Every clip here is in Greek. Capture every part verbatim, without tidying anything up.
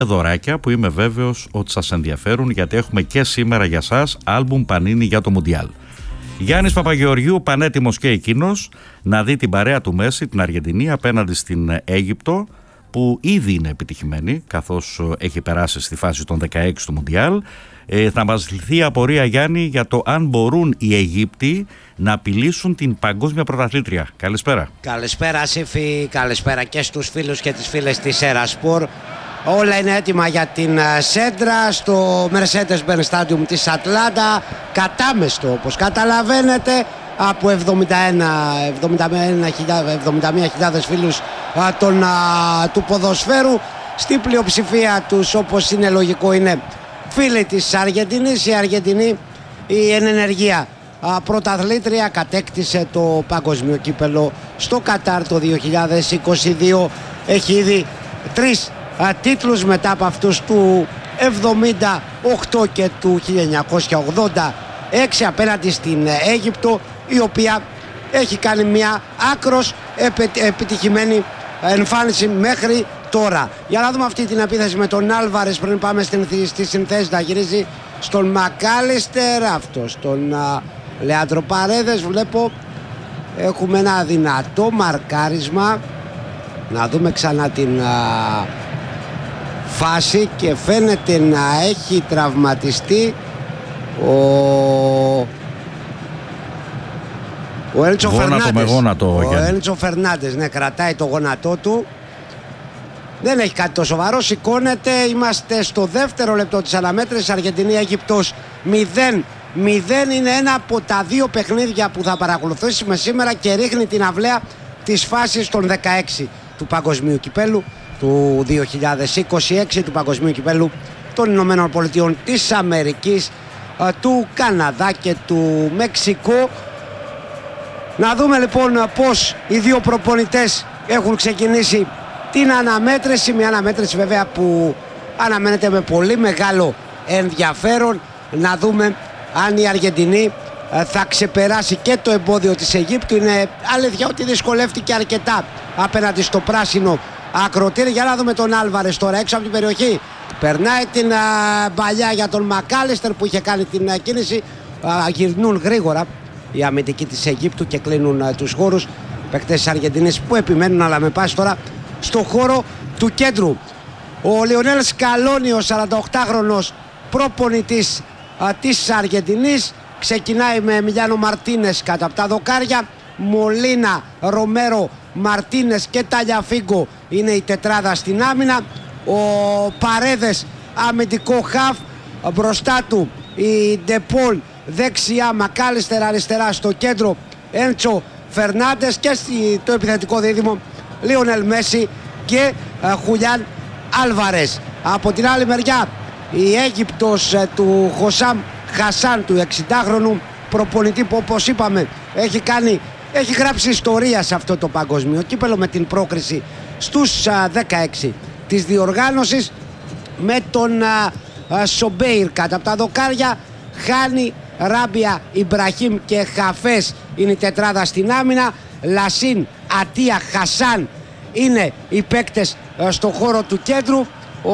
δωράκια που είμαι βέβαιος ότι σας ενδιαφέρουν, γιατί έχουμε και σήμερα για σας άλμπουμ Πανίνι για το Μουντιάλ. Γιάννης Παπαγεωργιού, πανέτοιμος και εκείνος να δει την παρέα του Μέση, την Αργεντινή, απέναντι στην Αίγυπτο, που ήδη είναι επιτυχημένη καθώς έχει περάσει στη φάση των δεκαέξι του Μουντιάλ. Ε, θα μας λυθεί η απορία, Γιάννη, για το αν μπορούν οι Αιγύπτιοι να απειλήσουν την παγκόσμια πρωταθλήτρια. Καλησπέρα. Καλησπέρα Σύφη, καλησπέρα και στους φίλους και τις φίλες της Ερασπορ. Όλα είναι έτοιμα για την σέντρα στο Mercedes-Benz Stadium της Ατλάντα. Κατάμεστο, όπως καταλαβαίνετε, από εβδομήντα μία χιλιάδες φίλους α, τον, α, του ποδοσφαίρου. Στην πλειοψηφία τους, όπως είναι λογικό, είναι φίλοι της Αργεντινής. Η Αργεντινή, η εν ενεργεία α, πρωταθλήτρια, κατέκτησε το παγκοσμίο κύπελο στο Κατάρ το δύο χιλιάδες είκοσι δύο. Έχει ήδη τρεις α, τίτλους μετά από αυτούς του εβδομήντα οκτώ και του χίλια εννιακόσια ογδόντα έξι απέναντι στην Αίγυπτο, η οποία έχει κάνει μια άκρος επιτυχημένη εμφάνιση μέχρι τώρα. Για να δούμε αυτή την επίθεση με τον Άλβαρες πριν πάμε στη συνθέση. Θα γυρίζει στον Μακάλιστερ, αυτό στον Λεάντρο Παρέδες. Βλέπω έχουμε ένα δυνατό μαρκάρισμα. Να δούμε ξανά την α, φάση, και φαίνεται να έχει τραυματιστεί ο, ο Έντσο Φερνάντες. Ο Έντσο Φερνάντες, ναι, κρατάει το γόνατό του. Δεν έχει κάτι το σοβαρό, σηκώνεται. Είμαστε στο δεύτερο λεπτό της αναμέτρησης. Αργεντινή Αίγυπτος μηδέν μηδέν. Είναι ένα από τα δύο παιχνίδια που θα παρακολουθήσουμε σήμερα και ρίχνει την αυλαία της φάσης των δεκαέξι του Παγκοσμίου Κυπέλου του δύο χιλιάδες είκοσι έξι, του Παγκοσμίου Κυπέλου των Ηνωμένων Πολιτειών της Αμερικής, του Καναδά και του Μεξικού. Να δούμε λοιπόν πως οι δύο προπονητές έχουν ξεκινήσει την αναμέτρηση. Μια αναμέτρηση βέβαια που αναμένεται με πολύ μεγάλο ενδιαφέρον. Να δούμε αν η Αργεντινή θα ξεπεράσει και το εμπόδιο της Αιγύπτου. Είναι αλήθεια ότι δυσκολεύτηκε αρκετά απέναντι στο πράσινο ακροτήρι. Για να δούμε τον Άλβαρες τώρα έξω από την περιοχή. Περνάει την α, παλιά για τον Μακάλιστερ που είχε κάνει την α, κίνηση. Α, γυρνούν γρήγορα οι αμυντικοί της Αιγύπτου και κλείνουν α, τους χώρους. Παίκτες της Αργεντινής που επιμένουν, αλλά με πάση τώρα στο χώρο του κέντρου. Ο Λιονέλ Σκαλόνι, ο σαρανταοκτάχρονος προπονητής α, της Αργεντινής, ξεκινάει με Εμιλιάνο Μαρτίνες κατά από τα δοκάρια. Μολίνα, Ρομέρο, Μαρτίνες και Ταλιαφίγκο είναι η τετράδα στην άμυνα. Ο Παρέδες αμυντικό χαφ, μπροστά του η Ντεπόλ δεξιά, Μακάλιστερ αριστερά, στο κέντρο Έντσο Φερνάντες, και στο επιθετικό δίδυμο Λίονελ Μέση και Χουλιάν Άλβαρες. Από την άλλη μεριά η Αίγυπτος του Χωσάμ Χασάν, του εξηντάχρονου προπονητή, που όπως είπαμε έχει κάνει, έχει γράψει ιστορία σε αυτό το παγκόσμιο κύπελο με την πρόκριση στους α, δεκαέξι της διοργάνωσης. Με τον α, α, Σομπέιρ κατά από τα δοκάρια, Χάνι, Ράμπια, Ιμπραχήμ και Χαφές είναι η τετράδα στην άμυνα. Λασίν, Ατία, Χασάν είναι οι παίκτες α, στο χώρο του κέντρου. Ο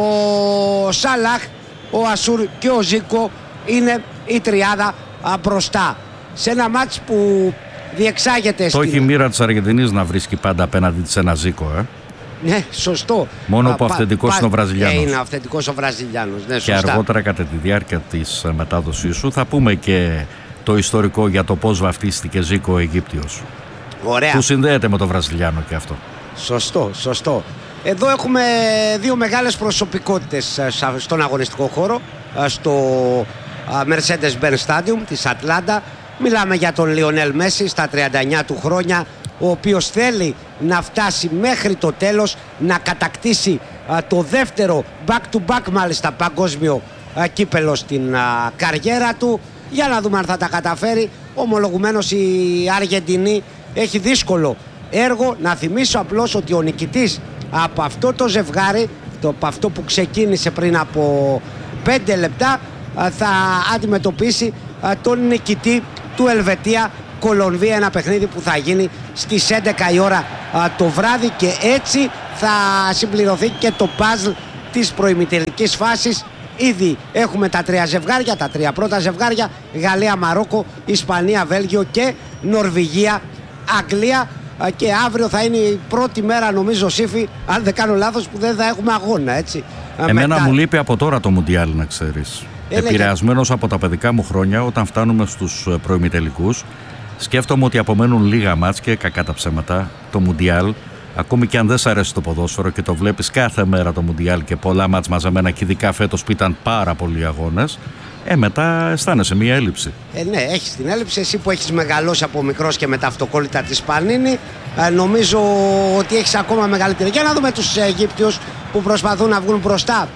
Σάλαχ, ο Ασούρ και ο Ζίκο είναι η τριάδα α, μπροστά. Σε ένα μάτς που διεξάγεται το στην... έχει η μοίρα της Αργεντινής να βρίσκει πάντα απέναντι της ένα Ζίκο, ε. Ναι, σωστό. Μόνο που αυθεντικός είναι ο Βραζιλιάνος. Είναι αυθεντικός ο Βραζιλιάνος, ναι, σωστά. Και αργότερα κατά τη διάρκεια της μετάδοσής σου θα πούμε και το ιστορικό για το πώς βαφτίστηκε Ζίκο ο Αιγύπτιος. Ωραία. Που συνδέεται με το Βραζιλιάνο και αυτό. Σωστό, σωστό. Εδώ έχουμε δύο μεγάλες προσωπικότητες στον αγωνιστικό χώρο, στο Mercedes-Benz Stadium της Ατλάντα. Μιλάμε για τον Λιονέλ Μέση στα τριάντα εννιά του χρόνια, ο οποίος θέλει να φτάσει μέχρι το τέλος, να κατακτήσει α, το δεύτερο back to back μάλιστα παγκόσμιο α, κύπελο στην α, καριέρα του. Για να δούμε αν θα τα καταφέρει. Ομολογουμένως η Αργεντινή έχει δύσκολο έργο. Να θυμίσω απλώς ότι ο νικητής από αυτό το ζευγάρι, το, από αυτό που ξεκίνησε πριν από πέντε λεπτά, α, θα αντιμετωπίσει α, τον νικητή του Ελβετία Κολομβία, ένα παιχνίδι που θα γίνει στις έντεκα η ώρα α, το βράδυ, και έτσι θα συμπληρωθεί και το puzzle της προημιτελικής φάσης. Ήδη έχουμε τα τρία ζευγάρια, τα τρία πρώτα ζευγάρια, Γαλλία, Μαρόκο, Ισπανία, Βέλγιο και Νορβηγία, Αγγλία. Και αύριο θα είναι η πρώτη μέρα, νομίζω, Σύφη, αν δεν κάνω λάθος, που δεν θα έχουμε αγώνα, έτσι. Εμένα Μετά... μου λείπει από τώρα το Μουντιάλ, να ξέρεις. Έλεγε... Επηρεασμένος από τα παιδικά μου χρόνια, όταν φτάνουμε στους προημιτελικούς, σκέφτομαι ότι απομένουν λίγα μάτς και, κακά τα ψέματα, το Μουντιάλ, ακόμη και αν δεν σ' αρέσει το ποδόσφαιρο και το βλέπεις κάθε μέρα το Μουντιάλ και πολλά μάτς μαζεμένα, και ειδικά φέτος που ήταν πάρα πολλοί αγώνες, ε, μετά αισθάνεσαι μία έλλειψη. Ε, ναι, έχεις την έλλειψη. Εσύ που έχεις μεγαλώσει από μικρός και με τα αυτοκόλλητα της Πανίνη, ε, νομίζω ότι έχεις ακόμα μεγαλύτερη. Για να δούμε τους Αιγύπτιους που προσπαθούν να βγουν μπροστά.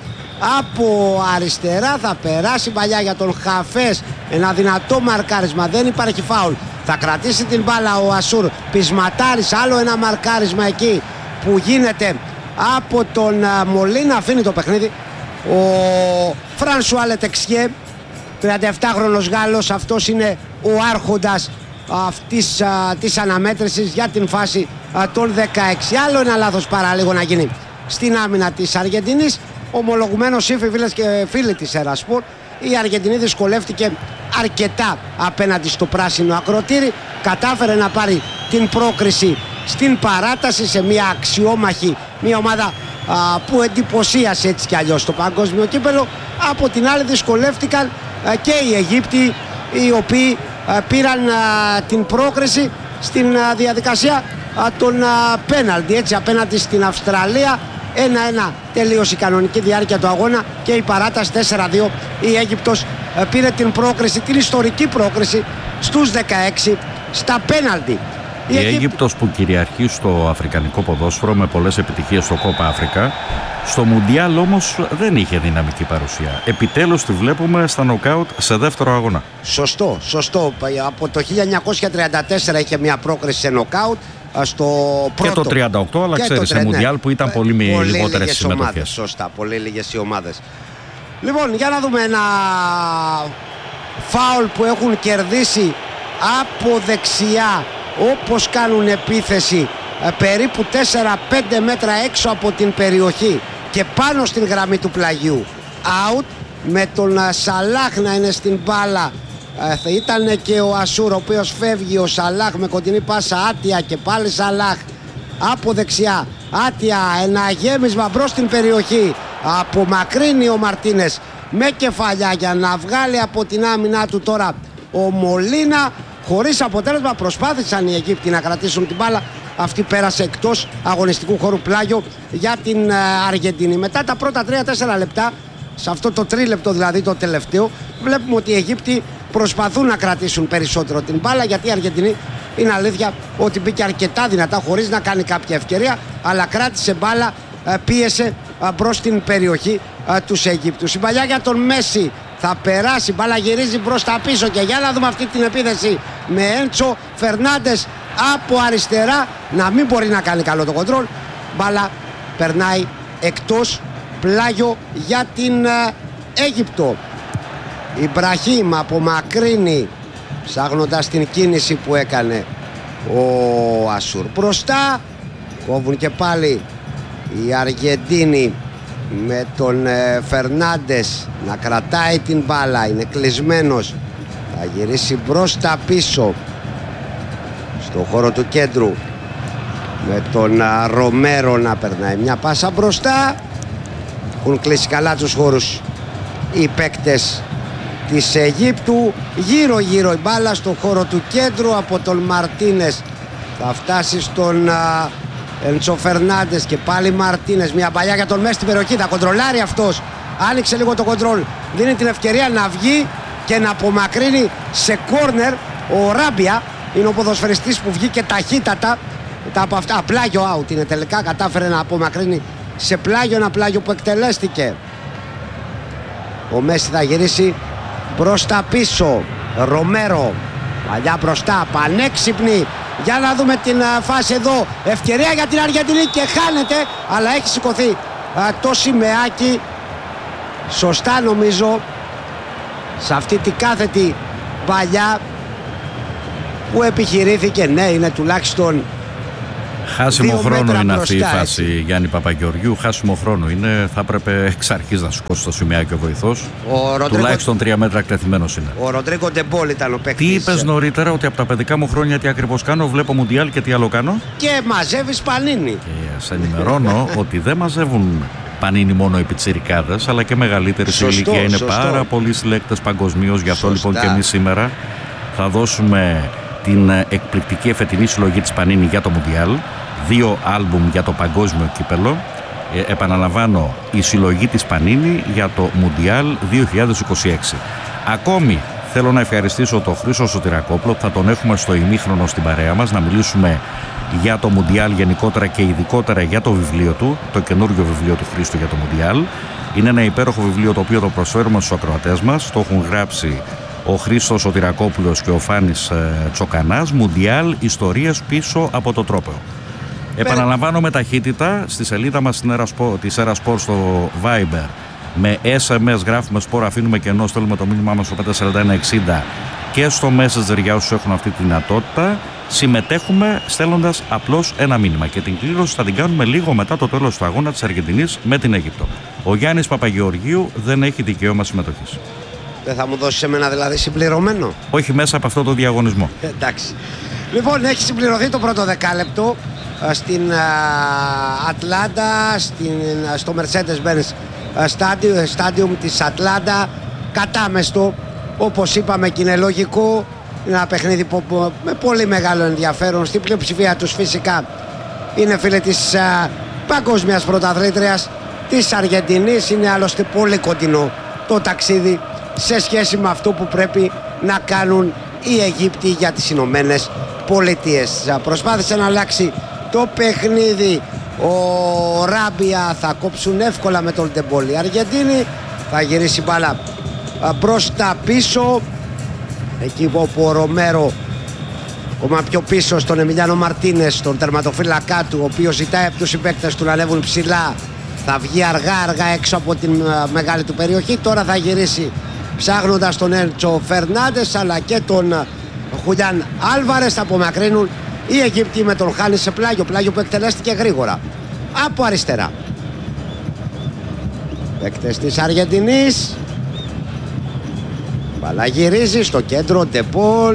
Από αριστερά θα περάσει παλιά για τον Χαφές. Ένα δυνατό μαρκάρισμα, δεν υπάρχει φάουλ. Θα κρατήσει την μπάλα ο Ασούρ. Πισματάρης, άλλο ένα μαρκάρισμα εκεί που γίνεται από τον Μολίνα. Αφήνει το παιχνίδι ο Φρανσουά Λετεξιέ, τριάντα επτάχρονος Γάλλος. Αυτός είναι ο άρχοντας αυτής α, της αναμέτρησης για την φάση α, των δεκαέξι. Άλλο ένα λάθος παραλίγο να γίνει στην άμυνα της Αργεντινής. Ομολογουμένως, Σύφοι, φίλες και φίλοι της Ερασπορ, η Αργεντινή δυσκολεύτηκε αρκετά απέναντι στο πράσινο ακροτήρι. Κατάφερε να πάρει την πρόκριση στην παράταση σε μια αξιόμαχη, μια ομάδα α, που εντυπωσίασε έτσι κι αλλιώς το παγκόσμιο κύπελλο. Από την άλλη δυσκολεύτηκαν α, και οι Αιγύπτιοι, οι οποίοι α, πήραν α, την πρόκριση στην α, διαδικασία α, των α, πέναλτι, έτσι, απέναντι στην Αυστραλία. ένα ένα τελείωσε η κανονική διάρκεια του αγώνα και η παράταση τέσσερα δύο. Η Αίγυπτος α, πήρε την πρόκριση, την ιστορική πρόκριση στους δεκαέξι στα πέναλτι. Η, η Αίγυπτος που κυριαρχεί στο αφρικανικό ποδόσφαιρο με πολλές επιτυχίες στο Κόπα Αφρικα, στο Μουντιάλ όμως δεν είχε δυναμική παρουσία. Επιτέλους τη βλέπουμε στα νοκάουτ σε δεύτερο αγώνα. Σωστό, σωστό. Από το χίλια εννιακόσια τριάντα τέσσερα είχε μια πρόκριση σε νοκάουτ. Στο πρώτο. Και το τριάντα οκτώ, αλλά ξέρεις, σε Μουντιάλ που ήταν πολύ, με πολύ λιγότερες συμμετοχές. Ομάδες, σωστά, πολύ λίγες οι ομάδες. Λοιπόν, για να δούμε ένα φάουλ που έχουν κερδίσει από δεξιά, όπως κάνουν επίθεση περίπου τέσσερα πέντε μέτρα έξω από την περιοχή και πάνω στην γραμμή του πλαγιού. Out, με τον Σαλάχ να είναι στην μπάλα. Θα ήταν και ο Ασούρ, ο οποίος φεύγει. Ο Σαλάχ με κοντινή πάσα, Άτια και πάλι Σαλάχ από δεξιά. Άτια, ένα γέμισμα μπρος στην περιοχή. Απομακρύνει ο Μαρτίνες με κεφαλιά για να βγάλει από την άμυνά του τώρα ο Μολίνα. Χωρίς αποτέλεσμα, προσπάθησαν οι Αιγύπτιοι να κρατήσουν την μπάλα. Αυτή πέρασε εκτός αγωνιστικού χώρου, πλάγιο για την Αργεντινή. Μετά τα πρώτα τρία τέσσερα λεπτά, σε αυτό το τρίλεπτο δηλαδή το τελευταίο, βλέπουμε ότι οι Αιγύπτιοι προσπαθούν να κρατήσουν περισσότερο την μπάλα, γιατί η Αργεντινή είναι αλήθεια ότι μπήκε αρκετά δυνατά χωρίς να κάνει κάποια ευκαιρία, αλλά κράτησε μπάλα, πίεσε μπρος στην περιοχή τους Αιγύπτους. Η παλιά για τον Μέση, θα περάσει, μπάλα γυρίζει μπρος τα πίσω και για να δούμε αυτή την επίθεση με Έντσο Φερνάντες από αριστερά, να μην μπορεί να κάνει καλό το κοντρόλ. Μπάλα περνάει εκτός, πλάγιο για την Αίγυπτο. Ιμπραχήμ απομακρύνει, ψάχνοντας την κίνηση που έκανε ο Ασούρ. Μπροστά κόβουν και πάλι οι Αργεντίνοι με τον ε, Φερνάντες να κρατάει την μπάλα, είναι κλεισμένος, θα γυρίσει μπρος τα πίσω στο χώρο του κέντρου με τον α, Ρομέρο να περνάει μια πάσα μπροστά. Έχουν κλείσει καλά τους χώρους οι παίκτες της Αιγύπτου. Γύρω γύρω η μπάλα στο χώρο του κέντρου από τον Μαρτίνες, θα φτάσει στον α, Έντσο Φερνάντες και πάλι Μαρτίνες, μια παλιά για τον μέσα στην περιοχή, θα κοντρολάρει αυτός, άνοιξε λίγο το κοντρόλ, δίνει την ευκαιρία να βγει και να απομακρύνει σε κόρνερ. Ο Ράμπια είναι ο ποδοσφαιριστής που βγήκε ταχύτατα μετά από αυτά. Πλάγιο out είναι τελικά, κατάφερε να απομακρύνει σε πλάγιο, ένα πλάγιο που εκτελέστηκε. Ο Μέση θα γυρίσει προς τα πίσω, Ρομέρο παλιά μπροστά, πανέξυπνη. Για να δούμε την uh, φάση εδώ, ευκαιρία για την Αργεντινή και χάνεται, αλλά έχει σηκωθεί uh, το σημαίακι σωστά νομίζω σε αυτή την κάθετη παλιά που επιχειρήθηκε. Ναι, είναι τουλάχιστον Χάσιμο χρόνο είναι αυτή η φάση, έτσι. Γιάννη Παπαγεωργίου, χάσιμο χρόνο είναι. Θα έπρεπε εξ αρχής να σηκώσει το σημειάκι ο βοηθός. Τουλάχιστον τρία μέτρα εκτεθειμένος είναι. Ο Ροντρίγκο Ντεμπόλ ήταν ο παίκτης. Τι είπες νωρίτερα, ότι από τα παιδικά μου χρόνια τι ακριβώς κάνω? Βλέπω Μουντιάλ και τι άλλο κάνω? Και μαζεύεις Πανίνι. Και σε ενημερώνω ότι δεν μαζεύουν Πανίνι μόνο οι πιτσιρικάδες, αλλά και μεγαλύτερη σε ηλικία. Είναι σωστό. Πάρα πολλοί συλλέκτες παγκοσμίως. Γι' αυτό σωστά. Λοιπόν και εμείς σήμερα θα δώσουμε την εκπληκτική εφετινή συλλογή της Πανίνι για το Μουντιάλ. Δύο άλμπουμ για το παγκόσμιο κύπελο. Ε, επαναλαμβάνω, η συλλογή της Πανίνι για το Μουντιάλ δύο χιλιάδες είκοσι έξι. Ακόμη θέλω να ευχαριστήσω τον Χρήστο Σωτηρακόπουλο, που θα τον έχουμε στο ημίχρονο στην παρέα μας, να μιλήσουμε για το Μουντιάλ γενικότερα και ειδικότερα για το βιβλίο του, το καινούργιο βιβλίο του Χρήστου για το Μουντιάλ. Είναι ένα υπέροχο βιβλίο το οποίο το προσφέρουμε στους ακροατές μας. Το έχουν γράψει ο Χρήστος Σωτηρακόπουλος και ο Φάνης ε, Τσοκανάς. Μουντιάλ, ιστορίες πίσω από το τρόπαιο. Επαναλαμβάνω με ταχύτητα στη σελίδα μας της Erasport στο Viber. Με ες εμ ες γράφουμε σπορ, αφήνουμε κενό, στέλνουμε το μήνυμά μας στο πέντε τέσσερα ένα εξήντα και στο Messenger για όσους έχουν αυτή τη δυνατότητα. Συμμετέχουμε στέλνοντας απλώς ένα μήνυμα και την κλήρωση θα την κάνουμε λίγο μετά το τέλος του αγώνα της Αργεντινής με την Αίγυπτο. Ο Γιάννης Παπαγεωργίου δεν έχει δικαίωμα συμμετοχής. Δεν θα μου δώσεις εμένα δηλαδή συμπληρωμένο? Όχι μέσα από αυτό το διαγωνισμό. Εντάξει. Λοιπόν, έχει συμπληρωθεί το πρώτο δεκάλεπτο στην Ατλάντα, στην, στο Mercedes-Benz Stadium της Ατλάντα. Κατάμεστο, όπως είπαμε, και είναι λογικό. Είναι ένα παιχνίδι που, με πολύ μεγάλο ενδιαφέρον. Στην πλειοψηφία τους φυσικά είναι φίλοι της α, παγκόσμιας πρωταθλήτριας της Αργεντινής. Είναι άλλωστε πολύ κοντινό το ταξίδι σε σχέση με αυτό που πρέπει να κάνουν οι Αιγύπτιοι για τις Ηνωμένες Πολιτείες. Προσπάθησε να αλλάξει το παιχνίδι ο Ράμπια, θα κόψουν εύκολα με τον Ντεμπόλ. Η Αργεντίνη θα γυρίσει μπάλα προς τα πίσω, εκεί όπου ο Ρομέρο ακόμα πιο πίσω στον Εμιλιάνο Μαρτίνες, τον τερματοφύλακά του, ο οποίος ζητάει από τους συμπαίκτες του να ανέβουν ψηλά. Θα βγει αργά αργά έξω από την μεγάλη του περιοχή. Τώρα θα γυρίσει ψάχνοντας τον Έντσο Φερνάντες αλλά και τον Χουλιάν Άλβαρες. Θα απομακρύνουν οι Αιγύπτιοι με τον Χάνη σε πλάγιο, πλάγιο που εκτελέστηκε γρήγορα από αριστερά. Παίκτες της Αργεντινής. Μπαλά γυρίζει στο κέντρο, Ντεμπόλ.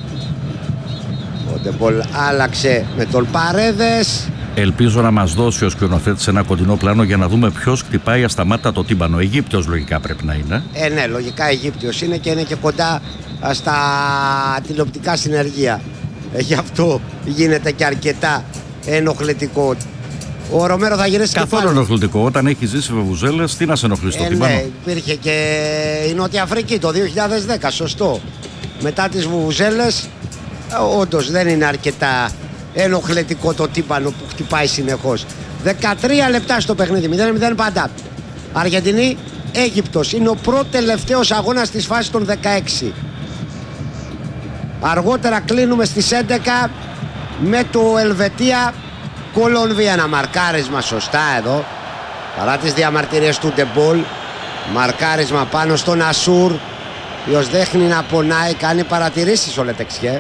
Ο Ντεμπόλ άλλαξε με τον Παρέδες. Ελπίζω να μας δώσει ο σκηνοθέτης ένα κοντινό πλάνο για να δούμε ποιος χτυπάει ασταμάτητα το τύμπανο. Αιγύπτιος λογικά πρέπει να είναι. Ε, ναι, λογικά Αιγύπτιος είναι και είναι και κοντά στα τηλεοπτικά συνεργεία. Γι' αυτό γίνεται και αρκετά ενοχλητικό. Ο Ρομέρο θα γυρίσει καθόλου ενοχλητικό. Όταν έχει ζήσει βεβουζέλες, τι να σε ενοχλήσει το ε, τύμπανο. Ναι, υπήρχε και η Νότια Αφρική το δύο χιλιάδες δέκα, σωστό. Μετά τις βουβουζέλες, όντως δεν είναι αρκετά ενοχλητικό το τύμπανο που χτυπάει συνεχώς. δεκατρία λεπτά στο παιχνίδι, μηδέν μηδέν πάντα. Αργεντινή, Αίγυπτος. Είναι ο πρώτο τελευταίος αγώνας της φάσης των δεκαέξι. Αργότερα κλείνουμε στις έντεκα με το Ελβετία Κολομβία. Ένα μαρκάρισμα σωστά εδώ, παρά τις διαμαρτυρίες του Ντεμπόλ. Μαρκάρισμα πάνω στον Ασούρ, ποιος δείχνει να πονάει, κάνει παρατηρήσεις ο Λετεξιέ.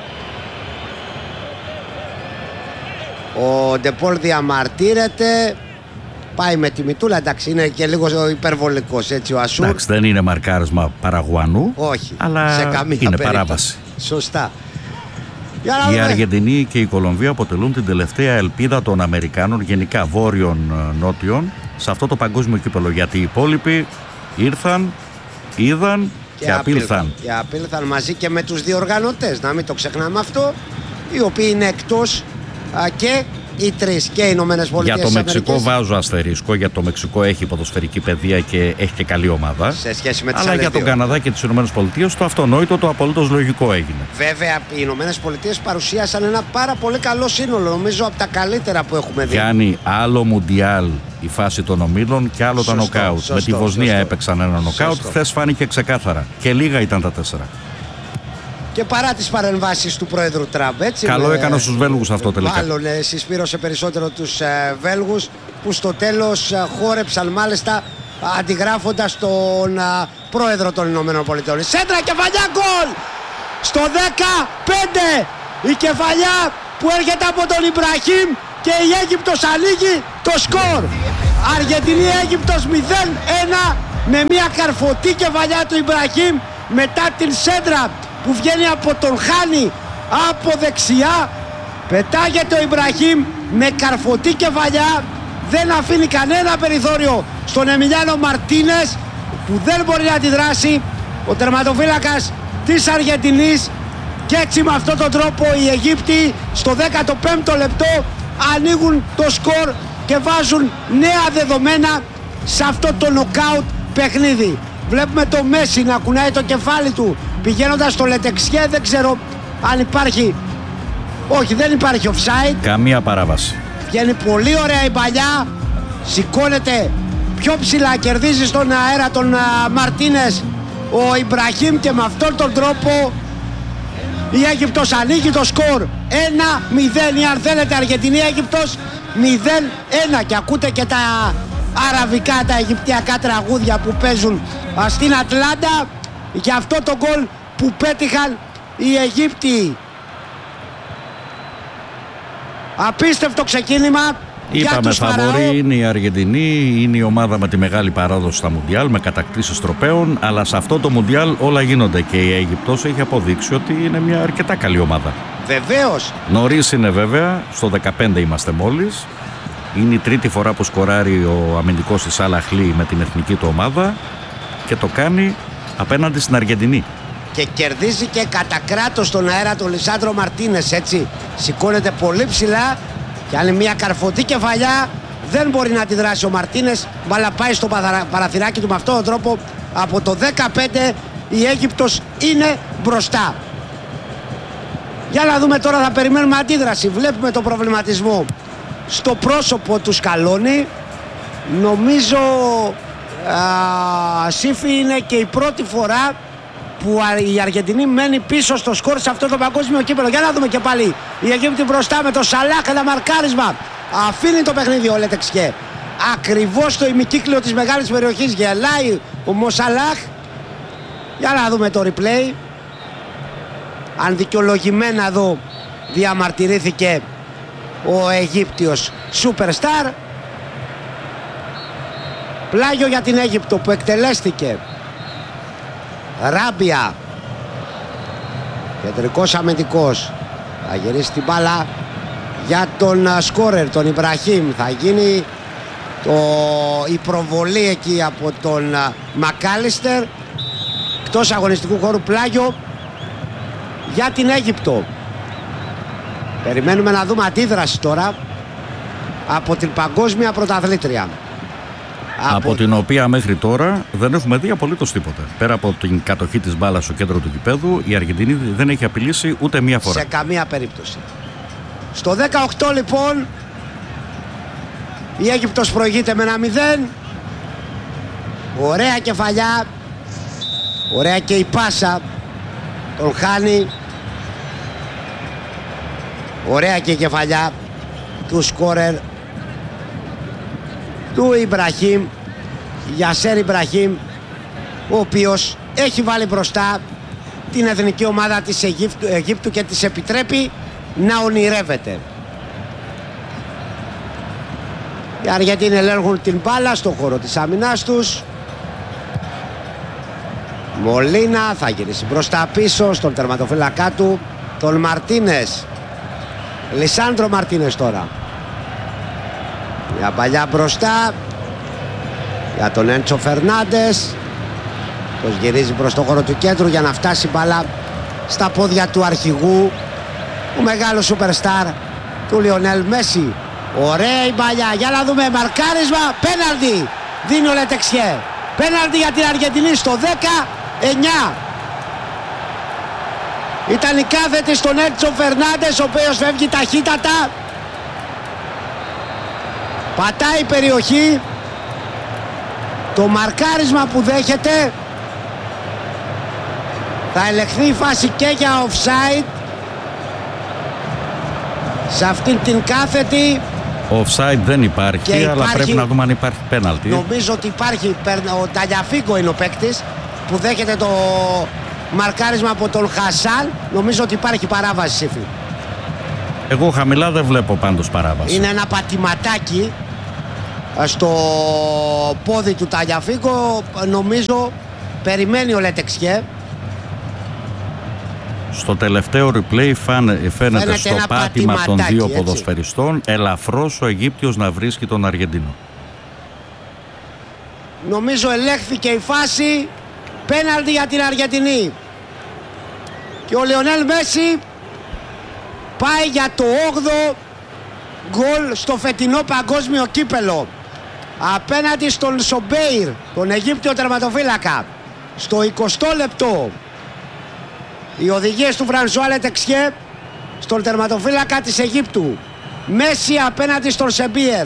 Ο Ντεμπόλ διαμαρτύρεται, πάει με τη μητούλα, εντάξει, είναι και λίγο υπερβολικός έτσι ο Ασούρ. Εντάξει, δεν είναι μαρκάρισμα Παραγουανού. Όχι, αλλά σε καμία είναι περίπτωση. παράβαση. Σωστά. Η Αργεντινή και η Κολομβία αποτελούν την τελευταία ελπίδα των Αμερικάνων, γενικά βόρειων-νότιων, σε αυτό το παγκόσμιο κύπελο. Γιατί οι υπόλοιποι ήρθαν, είδαν και, και απήλθαν. Και απήλθαν μαζί και με τους διοργανωτές, να μην το ξεχνάμε αυτό, οι οποίοι είναι εκτός α, και οι τρεις, και οι Ηνωμένες Πολιτείες. Για το Μεξικό βάζω αστερίσκο, γιατί το Μεξικό έχει ποδοσφαιρική παιδεία και έχει και καλή ομάδα. Σε σχέση με τις Αλλά για τον Καναδά και τις Ηνωμένες Πολιτείες το αυτονόητο, το απολύτως λογικό έγινε. Βέβαια, οι Ηνωμένες Πολιτείες παρουσίασαν ένα πάρα πολύ καλό σύνολο, νομίζω από τα καλύτερα που έχουμε δει. Γιάννη, άλλο Μουντιάλ η φάση των ομίλων και άλλο τα νοκάουτ. Με τη Βοσνία σωστό. Έπαιξαν ένα νοκάουτ. Χθες φάνηκε ξεκάθαρα. Και λίγα ήταν τα τέσσερα. Και παρά τις παρεμβάσεις του πρόεδρου Τραμπ, έτσι. Καλό με, έκανε στους Βέλγους αυτό τελικά. Μάλλον ε, συσπήρωσε περισσότερο τους ε, Βέλγους, που στο τέλος ε, χόρεψαν μάλιστα αντιγράφοντας τον ε, πρόεδρο των Ηνωμένων Πολιτειών. Σέντρα, κεφαλιά, γκολ! Στο δεκαπέντε η κεφαλιά που έρχεται από τον Ιμπραχήμ και η Αίγυπτος ανοίγει το σκορ. Αργεντινή-Αίγυπτος μηδέν ένα με μια καρφωτή κεφαλιά του Ιμπραχήμ μετά την σέντρα που βγαίνει από τον Χάνι από δεξιά. Πετάγεται ο Ιμπραχήμ με καρφωτή κεφαλιά, δεν αφήνει κανένα περιθώριο στον Εμιλιάνο Μαρτίνες που δεν μπορεί να αντιδράσει ο τερματοφύλακας της Αργεντινής, και έτσι με αυτόν τον τρόπο οι Αιγύπτιοι στο δέκατο πέμπτο λεπτό ανοίγουν το σκορ και βάζουν νέα δεδομένα σε αυτό το νοκάουτ παιχνίδι. Βλέπουμε το Μέση να κουνάει το κεφάλι του πηγαίνοντας στο Λετεξιέ, δεν ξέρω αν υπάρχει, όχι δεν υπάρχει offside, καμία παράβαση. Βγαίνει πολύ ωραία η παλιά, σηκώνεται πιο ψηλά, κερδίζει στον αέρα τον Μαρτίνες ο Ιμπραχήμ και με αυτόν τον τρόπο η Αίγυπτος ανοίγει το σκορ ένα μηδέν, ή αν θέλετε Αργεντινή-Αίγυπτος μηδέν ένα, και ακούτε και τα αραβικά, τα αιγυπτιακά τραγούδια που παίζουν στην Ατλάντα για αυτό το γκολ που πέτυχαν οι Αιγύπτιοι. Απίστευτο ξεκίνημα. Είπαμε φαβορί είναι η Αργεντινή, είναι η ομάδα με τη μεγάλη παράδοση στα Μουντιάλ, με κατακτήσεις τροπαίων, αλλά σε αυτό το Μουντιάλ όλα γίνονται και η Αίγυπτος έχει αποδείξει ότι είναι μια αρκετά καλή ομάδα. Βεβαίως. Νωρίς είναι βέβαια, στο δεκαπέντε είμαστε μόλις. Είναι η τρίτη φορά που σκοράρει ο αμυντικός της Αλ Αχλή με την εθνική του ομάδα και το κάνει απέναντι στην Αργεντινή. Και κερδίζει και κατά κράτος στον αέρα τον Λισάντρο Μαρτίνες, έτσι. Σηκώνεται πολύ ψηλά και αν είναι μια καρφωτή κεφαλιά δεν μπορεί να αντιδράσει ο Μαρτίνες, αλλά πάει στο παραθυράκι του με αυτόν τον τρόπο. Από το δεκαπέντε η Αίγυπτος είναι μπροστά. Για να δούμε τώρα, θα περιμένουμε αντίδραση. Βλέπουμε τον προβληματισμό στο πρόσωπο του Σκαλόνι. Νομίζω α, Σύφη είναι και η πρώτη φορά που η Αργεντινή μένει πίσω στο σκορ σε αυτό το παγκόσμιο κύπελλο. Για να δούμε και πάλι η Αιγύπτη μπροστά με το Σαλάχ, ένα μαρκάρισμα. Αφήνει το παιχνίδι ο Λετεξιέ ακριβώς στο ημικύκλιο της μεγάλης περιοχής. Γελάει ο Μοσαλάχ. Για να δούμε το replay. Αν δικαιολογημένα εδώ διαμαρτυρήθηκε ο Αιγύπτιος Superstar. Πλάγιο για την Αίγυπτο που εκτελέστηκε. Ράμπια, κεντρικός αμυντικός, θα γυρίσει την μπάλα για τον σκόρερ, τον Ιμπραχήμ. Θα γίνει το, η προβολή εκεί από τον Μακάλιστερ. Εκτός αγωνιστικού χώρου πλάγιο για την Αίγυπτο. Περιμένουμε να δούμε αντίδραση τώρα από την παγκόσμια πρωταθλήτρια, από... από την οποία μέχρι τώρα δεν έχουμε δει απολύτως τίποτα. Πέρα από την κατοχή της μπάλας στο κέντρο του γηπέδου, η Αργεντινή δεν έχει απειλήσει ούτε μία φορά. Σε καμία περίπτωση. Στο δεκαοκτώ λοιπόν η Αίγυπτος προηγείται με ένα μηδέν. Ωραία κεφαλιά, ωραία και η πάσα, τον χάνει. Ωραία και η κεφαλιά του σκόρερ του Ιμπραχήμ, Γιασέρ Ιμπραχήμ, ο οποίος έχει βάλει μπροστά την εθνική ομάδα της Αιγύπτου, Αιγύπτου και της επιτρέπει να ονειρεύεται. Οι Αργεντίνοι ελέγχουν την μπάλα στον χώρο της άμυνας τους. Μολίνα θα γυρίσει μπροστά πίσω στον τερματοφύλακά του, τον Μαρτίνες. Λισάντρο Μαρτίνες τώρα. Μια παλιά μπροστά για τον Έντσο Φερνάντες. Τον γυρίζει προς το χώρο του κέντρου για να φτάσει μπάλα στα πόδια του αρχηγού, του μεγάλου σούπερσταρ, του Λιονέλ Μέση. Ωραία η παλιά, για να δούμε, μαρκάρισμα, πέναλτι δίνει ο Λετεξιέ. Πέναλτι για την Αργεντινή στο δεκαεννιά. Ήταν η κάθετη στον Έντσο Φερνάντες, ο οποίος φεύγει ταχύτατα, πατάει η περιοχή. Το μαρκάρισμα που δέχεται θα ελεγχθεί η φάση και για offside σε αυτήν την κάθετη. Offside δεν υπάρχει, αλλά υπάρχει, πρέπει να δούμε αν υπάρχει πέναλτι. Νομίζω ότι υπάρχει. Ο Ταλιαφίγκο είναι ο παίκτης που δέχεται το μαρκάρισμα από τον Χασάν. Νομίζω ότι υπάρχει παράβαση, Σύφη. Εγώ χαμηλά δεν βλέπω πάντως παράβαση. Είναι ένα πατηματάκι στο πόδι του Ταλιαφίγκο. Νομίζω περιμένει ο Λέτεξιε. Στο τελευταίο replay φαίνεται, φαίνεται στο πάτημα των δύο έτσι. ποδοσφαιριστών ελαφρώς ο Αιγύπτιος να βρίσκει τον Αργεντίνο. Νομίζω ελέγχθηκε η φάση. Πέναλτι για την Αργεντινή. Και ο Λεωνέλ Μέση πάει για το όγδοο γκολ στο φετινό παγκόσμιο κύπελο. Απέναντι στον Σομπέιρ, τον Αιγύπτιο τερματοφύλακα. Στο εικοστό λεπτό. Οι οδηγίες του Φρανσουά Λετεξιέ στον τερματοφύλακα της Αιγύπτου. Μέση απέναντι στον Σεμπίερ.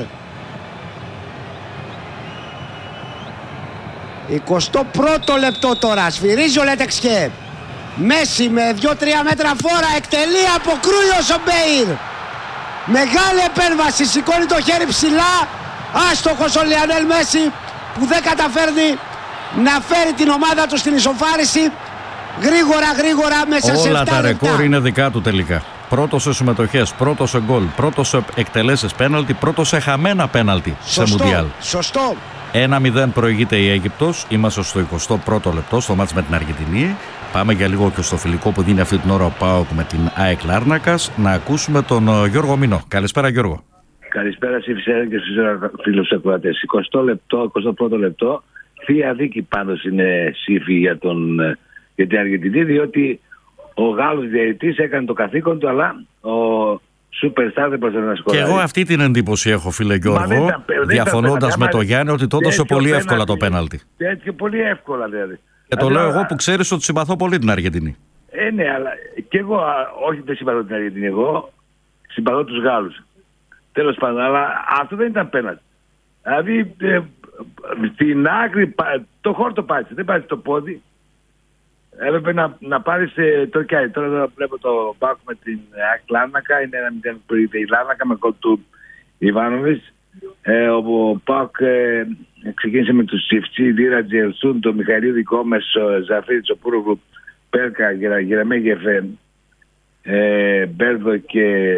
εικοστό πρώτο λεπτό τώρα. Σφυρίζει ο Λετεξιέ. Μέση με δύο τρία μέτρα φόρα. Εκτελεί, αποκρούει ο Σομπέιρ. Μεγάλη επέμβαση. Σηκώνει το χέρι ψηλά. Άστοχος ο Λιονέλ Μέση που δεν καταφέρνει να φέρει την ομάδα του στην ισοφάριση. Γρήγορα γρήγορα μέσα όλα σε επτά τα λεπτά. ρεκόρ είναι δικά του τελικά. Πρώτος σε συμμετοχές, πρώτος σε γκολ, πρώτος σε εκτελέσεις πέναλτι, πρώτος σε χαμένα πέναλτι σε Μουντιάλ. Σωστό. ένα μηδέν προηγείται η Αίγυπτος. Είμαστε στο εικοστό πρώτο λεπτό στο μάτς με την Αργεντινή. Πάμε για λίγο και στο φιλικό που δίνει αυτή την ώρα ο ΠΑΟΚ με την ΑΕΚ Λάρνακας. Να ακούσουμε τον Γιώργο Μινό. Καλησπέρα Γιώργο. Καλησπέρα σε Φυσέρα και στους φίλους ακροατές. εικοστό λεπτό, εικοστό πρώτο λεπτό. Θεία δίκη πάντως είναι σύφη για, τον, για την Αργεντινή, διότι ο Γάλλος διαιτητής έκανε το καθήκον του, αλλά ο Superstar δεν μπορούσε να σκοράρει. Και εγώ αυτή την εντύπωση έχω, φίλε Γιώργο, διαφωνώντας με τον Γιάννη ότι το έδωσε πολύ πέναλτι, εύκολα το πέναλτι. Έτσι πολύ εύκολα δηλαδή. Και το λέω εγώ που ξέρεις ότι συμπαθώ πολύ την Αργεντινή. Ε, ναι, αλλά και εγώ, όχι δεν συμπαθώ την Αργεντινή, εγώ συμπαθώ τους Γάλλους. Τέλος πάντων, αλλά αυτό δεν ήταν πέναλτι. Δηλαδή, ε, στην άκρη, το χόρτο πάτησε, δεν πάτησε το πόδι. Έπρεπε να, να πάρεις ε, το κιάλι. Τώρα εδώ βλέπω το ΠΑΟΚ με την ΑΕΚ Λάρνακα. Είναι ένα μηδέν που ήρθε η Λάρνακα με γκολ του Ιβάνοβιτς. Ε, ο ΠΑΟΚ ε, ξεκίνησε με τους Τσιφτσί, Δίρα, Τζελσούν, το Μιχαηλίδη, Κόμες, Ζαφρίδη, Τσοπούρογλου, Πέρκα, Γεραμέγεφ, ε, Μπέρδο και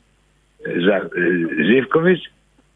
Ζίβκοβιτς.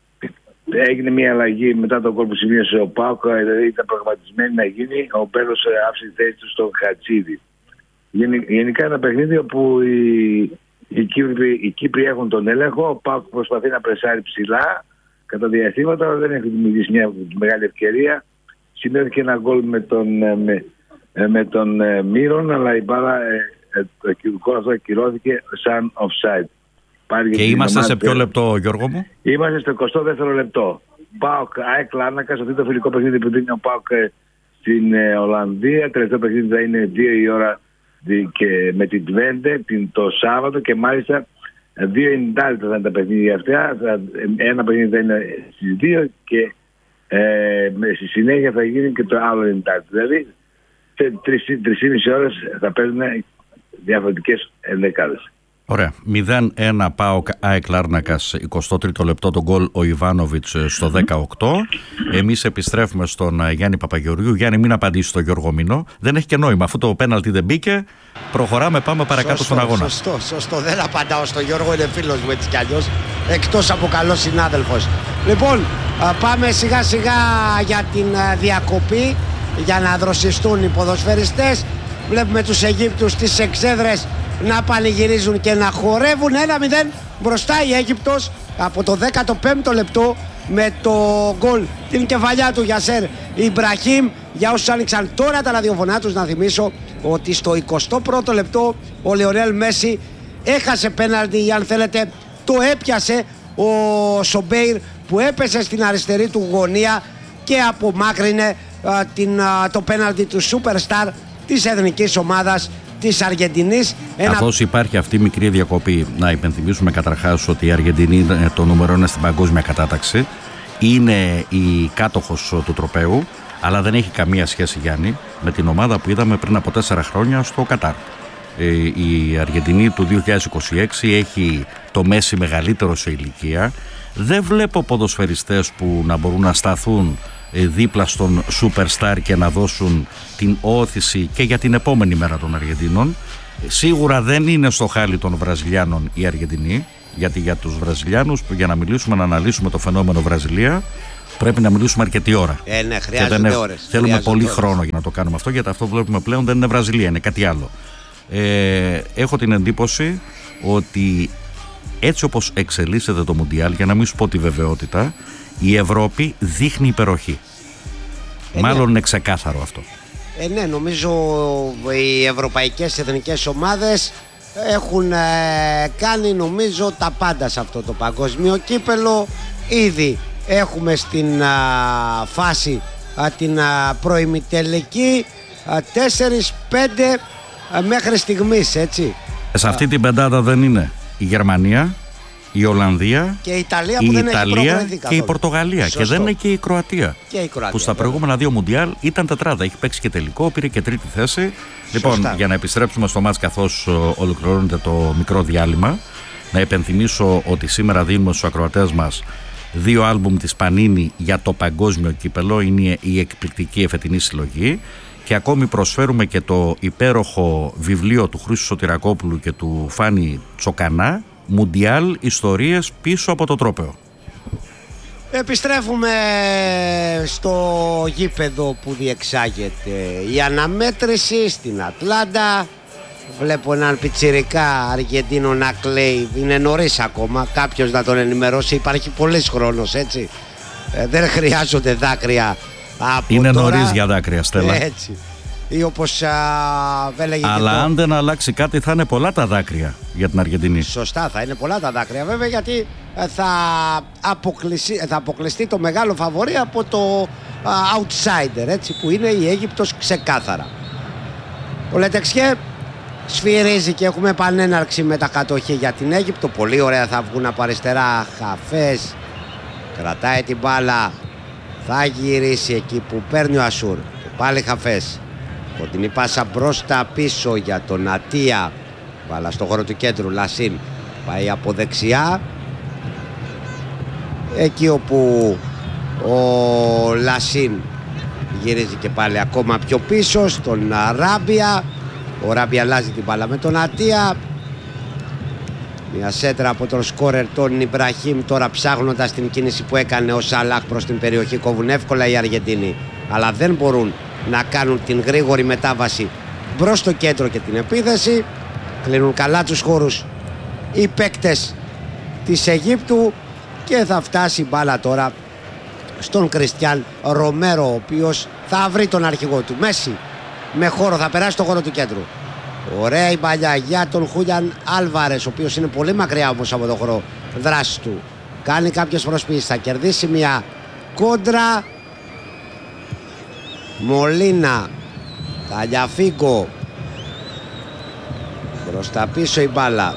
Έγινε μια αλλαγή μετά τον γκολ που σημείωσε ο ΠΑΟΚ, δηλαδή ήταν προγραμματισμένη να γίνει. Ο Μπέρδος άφησε τη θέση του στον Χατσίδη. Γενικά ένα παιχνίδι όπου οι, οι, Κύπροι, οι Κύπροι έχουν τον έλεγχο. Ο ΠΑΟΚ προσπαθεί να πρεσάρει ψηλά κατά διαστήματα, αλλά δεν έχει δημιουργήσει μια μεγάλη ευκαιρία. Συνέβη ένα γκολ με τον, με, με τον Μύρον, αλλά η μπάλα, το γκολ αυτό ακυρώθηκε σαν offside. Και είμαστε σε ποιο λεπτό, Γιώργο μου? Είμαστε στο εικοστό δεύτερο λεπτό. ΠΑΟΚ ΑΕΚ Λάρνακα, αυτό το φιλικό παιχνίδι που δίνει ο ΠΑΟΚ στην Ολλανδία. Τελευταίο παιχνίδι θα είναι δύο η ώρα και με την Τβέντε το Σάββατο, και μάλιστα δύο ενενήντα λεπτά θα είναι τα παιχνίδια αυτά. Ένα παιχνίδι θα είναι στις δύο και ε, στη συνέχεια θα γίνει και το άλλο ενενήντα λεπτά. Δηλαδή σε τρεις και μισή ώρες θα παίζουν διαφορετικές ενδεκάδες. Ωραία. μηδέν ένα ΠΑΟΚ ΑΕΚ Λάρνακας, εικοστό τρίτο λεπτό το γκολ ο Ιβάνοβιτς στο δεκαοκτώ. Εμείς επιστρέφουμε στον Γιάννη Παπαγεωργίου. Γιάννη, μην απαντήσει στον Γιώργο Μινό. Δεν έχει και νόημα. Αφού το πέναλτι δεν μπήκε, προχωράμε, πάμε παρακάτω σωστό, στον αγώνα. Σωστό, σωστό. Δεν απαντάω στον Γιώργο, είναι φίλος μου έτσι κι αλλιώς. Εκτός από καλός συνάδελφος. Λοιπόν, πάμε σιγά σιγά για την διακοπή, για να δροσιστούν οι ποδοσφαιριστές. Βλέπουμε τους Αιγύπτους στις εξέδρες να πανηγυρίζουν και να χορεύουν. Ένα μηδέν μπροστά η Αίγυπτος από το δέκατο πέμπτο λεπτό με το γκολ, την κεφαλιά του Γιασέρ Ιμπραχήμ. Για όσους άνοιξαν τώρα τα ραδιοφωνά τους, να θυμίσω ότι στο εικοστό πρώτο λεπτό ο Λεωνέλ Μέση έχασε πέναλτι, ή αν θέλετε το έπιασε ο Σομπέιρ, που έπεσε στην αριστερή του γωνία και απομάκρυνε α, την, α, το πέναλτι του Superstar της εθνικής ομάδας της Αργεντινής. Καθώς Ένα... υπάρχει αυτή η μικρή διακοπή, να υπενθυμίσουμε καταρχάς ότι η Αργεντινή το νούμερο είναι στην παγκόσμια κατάταξη. Είναι η κάτοχος του τροπαίου, αλλά δεν έχει καμία σχέση, Γιάννη, με την ομάδα που είδαμε πριν από τέσσερα χρόνια στο Κατάρ. Η Αργεντινή του δύο χιλιάδες είκοσι έξι έχει το Μέση μεγαλύτερο σε ηλικία. Δεν βλέπω ποδοσφαιριστές που να μπορούν να σταθούν δίπλα στον Superstar και να δώσουν την όθηση και για την επόμενη μέρα των Αργεντινών. Σίγουρα δεν είναι στο χάλι των Βραζιλιάνων η Αργεντινή, Γιατί για τους Βραζιλιάνους, για να μιλήσουμε, να αναλύσουμε το φαινόμενο Βραζιλία, πρέπει να μιλήσουμε αρκετή ώρα. Ε, ναι, χρειάζονται ώρες. Θέλουμε χρειάζονται πολύ ώρες. χρόνο για να το κάνουμε αυτό, γιατί αυτό που βλέπουμε πλέον δεν είναι Βραζιλία, είναι κάτι άλλο. Ε, έχω την εντύπωση ότι έτσι όπως εξελίσσεται το Μουντιάλ, για να μην σου πω τη βεβαιότητα, η Ευρώπη δείχνει υπεροχή. Ε, Μάλλον ναι. είναι ξεκάθαρο αυτό. Ε, ναι, νομίζω οι ευρωπαϊκές εθνικές ομάδες έχουν ε, κάνει νομίζω τα πάντα σε αυτό το παγκόσμιο κύπελο. Ήδη έχουμε στην α, φάση α, την α, προημιτελική τέσσερα πέντε μέχρι στιγμής, έτσι. Σε αυτή την πεντάδα δεν είναι η Γερμανία, η Ολλανδία, και η Ιταλία, που η δεν Ιταλία έχει και η Πορτογαλία. Σωστό. Και δεν είναι και η Κροατία. Και η Κροατία, που στα βέβαια. προηγούμενα δύο Μουντιάλ ήταν τετράδα. Έχει παίξει και τελικό, πήρε και τρίτη θέση. Λοιπόν, Σωστά. για να επιστρέψουμε στο μάτς καθώς ολοκληρώνεται το μικρό διάλειμμα, να υπενθυμίσω ότι σήμερα δίνουμε στους ακροατές μας δύο άλμπουμ της Πανίνη για το παγκόσμιο κύπελο. Είναι η εκπληκτική εφετινή συλλογή. Και ακόμη προσφέρουμε και το υπέροχο βιβλίο του Χρήστου Σωτηρακόπουλου και του Φάνη Τσοκανά, Μουντιάλ, ιστορίες πίσω από το τρόπαιο. Επιστρέφουμε στο γήπεδο που διεξάγεται η αναμέτρηση στην Ατλάντα. Βλέπω έναν πιτσιρικά Αργεντίνο να κλαίει. Είναι νωρίς ακόμα, κάποιος να τον ενημερώσει. Υπάρχει πολύς χρόνος, έτσι. ε, Δεν χρειάζονται δάκρυα από Είναι τώρα. νωρίς για δάκρυα, Στέλλα. Έτσι. Ή όπως α, έλεγε. Αλλά και το... αν δεν αλλάξει κάτι θα είναι πολλά τα δάκρυα για την Αργεντινή. Σωστά, θα είναι πολλά τα δάκρυα βέβαια, γιατί θα αποκλειστεί, θα αποκλειστεί το μεγάλο φαβορί από το α, outsider, έτσι, που είναι η Αίγυπτος ξεκάθαρα. Ο Λετεξιέ σφυρίζει και έχουμε επανέναρξη με τα κατοχή για την Αίγυπτο. Πολύ ωραία, θα βγουν από αριστερά. Χαφές κρατάει την μπάλα, θα γυρίσει εκεί που παίρνει ο Ασούρ και πάλι Χαφές. Κοντινή πάσα μπροστά πίσω για τον Ατία. Μπάλα στο χώρο του κέντρου. Λασίν πάει από δεξιά, εκεί όπου ο Λασίν γυρίζει και πάλι ακόμα πιο πίσω στον Ράμπια. Ο Ράμπια αλλάζει την μπάλα με τον Ατία. Μια σέντρα από τον σκόρερ τον Ιμπραχήμ. Τώρα ψάχνοντας την κίνηση που έκανε ο Σαλάχ προς την περιοχή, κόβουν εύκολα οι Αργεντίνοι, αλλά δεν μπορούν να κάνουν την γρήγορη μετάβαση μπρος στο κέντρο και την επίθεση. Κλείνουν καλά τους χώρους οι παίκτες της Αιγύπτου και θα φτάσει η μπάλα τώρα στον Κριστιαν Ρομέρο, ο οποίος θα βρει τον αρχηγό του. Μέση με χώρο, θα περάσει το χώρο του κέντρου. Ωραία η παλιά για τον Χούλιαν Άλβαρες, ο οποίος είναι πολύ μακριά όμως από το χώρο δράση του. Κάνει κάποιες προσπίσεις, θα κερδίσει μια κόντρα. Μολίνα, Ταλιαφίγκο, προς τα πίσω η μπάλα.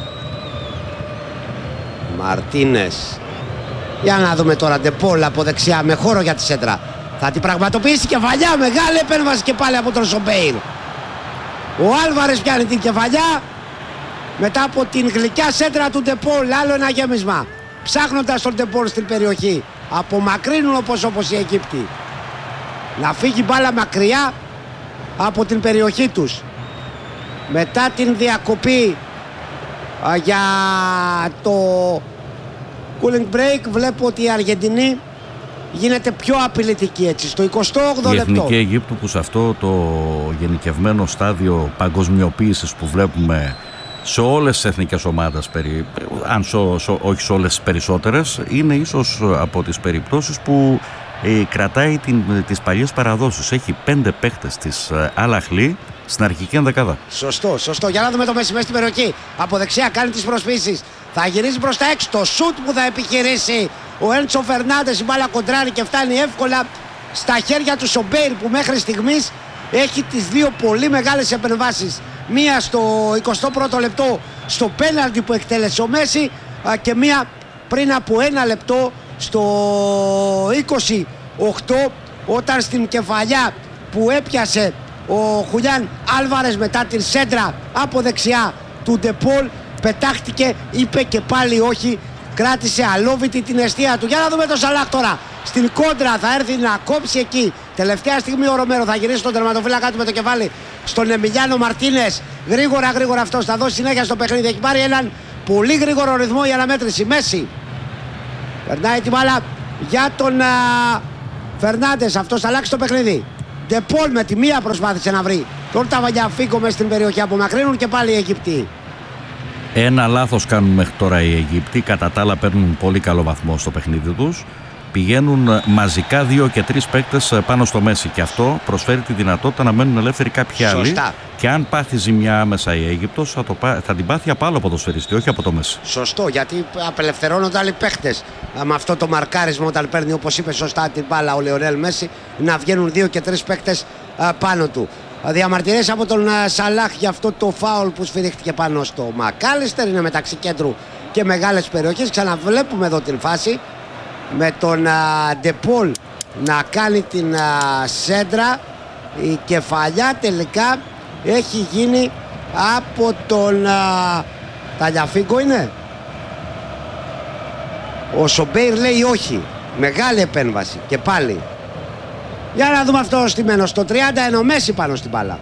Μαρτίνες. Για να δούμε τώρα, Ντεπόλ από δεξιά με χώρο για τη σέντρα. Θα την πραγματοποιήσει κεφαλιά, μεγάλη επέμβαση και πάλι από τον Σομπέιρ. Ο Άλβαρες πιάνει την κεφαλιά μετά από την γλυκιά σέντρα του Ντεπόλ. Άλλο ένα γέμισμα, ψάχνοντας τον Ντεπόλ στην περιοχή. Απομακρύνουν όπως όπως οι Αιγύπτιοι. Να φύγει μπάλα μακριά από την περιοχή τους. Μετά την διακοπή α, για το cooling break, βλέπω ότι η Αργεντινή γίνεται πιο απειλητική, έτσι, στο εικοστό όγδοο λεπτό. Η Εθνική Αιγύπτου, που σε αυτό το γενικευμένο στάδιο παγκοσμιοποίησης που βλέπουμε σε όλες τις εθνικές ομάδες, περί, αν σο, σο, όχι σε όλες τις περισσότερες, είναι ίσως από τις περιπτώσεις που ε, κρατάει την, τις παλιές παραδόσεις. Έχει πέντε παίχτες της ε, Αλαχλή στην αρχική ενδεκάδα. Σωστό, σωστό. Για να δούμε το Μέση μέσα στην περιοχή. Από δεξιά κάνει τις προσπίσεις. Θα γυρίσει προς τα έξω. Το σουτ που θα επιχειρήσει ο Έντσο Φερνάντες. Η μπάλα κοντράρει και φτάνει εύκολα στα χέρια του Σομπέιρ, που μέχρι στιγμής έχει τις δύο πολύ μεγάλες επεμβάσεις. Μία στο εικοστό πρώτο λεπτό στο πέναλτι που εκτέλεσε ο Μέση, και μία πριν από ένα λεπτό στο είκοσι οκτώ, όταν στην κεφαλιά που έπιασε ο Χουλιάν Άλβαρες μετά την σέντρα από δεξιά του Ντεπόλ, πετάχτηκε, είπε και πάλι όχι, κράτησε αλόβητη την αιστεία του. Για να δούμε τον Σαλάχ τώρα στην κόντρα, θα έρθει να κόψει εκεί. Τελευταία στιγμή ο Ρομέρο θα γυρίσει τον τερματοφύλακα του με το κεφάλι στον Εμιλιάνο Μαρτίνες. Γρήγορα γρήγορα αυτός θα δώσει συνέχεια στο παιχνίδι. Έχει πάρει έναν πολύ γρήγορο ρυθμό η αναμέτρηση. Μέση περνάει την μπάλα για τον Φερνάντες. Αυτός θα αλλάξει το παιχνίδι. Ντεπόλ με τη μία προσπάθησε να βρει τον Ταβαγιαφίγκο μέσα στην περιοχή. Απομακρύνουν και πάλι οι Αιγυπτοί. Ένα λάθος κάνουν μέχρι τώρα οι Αιγύπτιοι. Κατά τα άλλα παίρνουν πολύ καλό βαθμό στο παιχνίδι τους. Πηγαίνουν μαζικά δύο και τρεις παίκτες πάνω στο Μέση. Και αυτό προσφέρει τη δυνατότητα να μένουν ελεύθεροι κάποιοι άλλοι. Σωστά. Και αν πάθει ζημιά άμεσα η Αίγυπτος, θα, το, θα την πάθει από άλλο ποδοσφαιριστή, όχι από το Μέση. Σωστό, γιατί απελευθερώνονται άλλοι παίκτες με αυτό το μαρκάρισμα όταν παίρνει, όπως είπε σωστά, την μπάλα ο Λεωνέλ Μέση, να βγαίνουν δύο και τρεις παίκτες πάνω του. Διαμαρτυρίες από τον Σαλάχ για αυτό το φάουλ που σφυρίχτηκε πάνω στο Μακάλιστερ. Είναι μεταξύ κέντρου και μεγάλες περιοχές. Ξαναβλέπουμε εδώ την φάση με τον Ντεπόλ να κάνει την α, σέντρα. Η κεφαλιά τελικά έχει γίνει από τον Ταλιαφίγκο. Είναι ο Σομπέιρ, λέει όχι. Μεγάλη επέμβαση και πάλι. Για να δούμε αυτό στημένο στο τριάντα, ενώ Μέση πάνω στην μπάλα.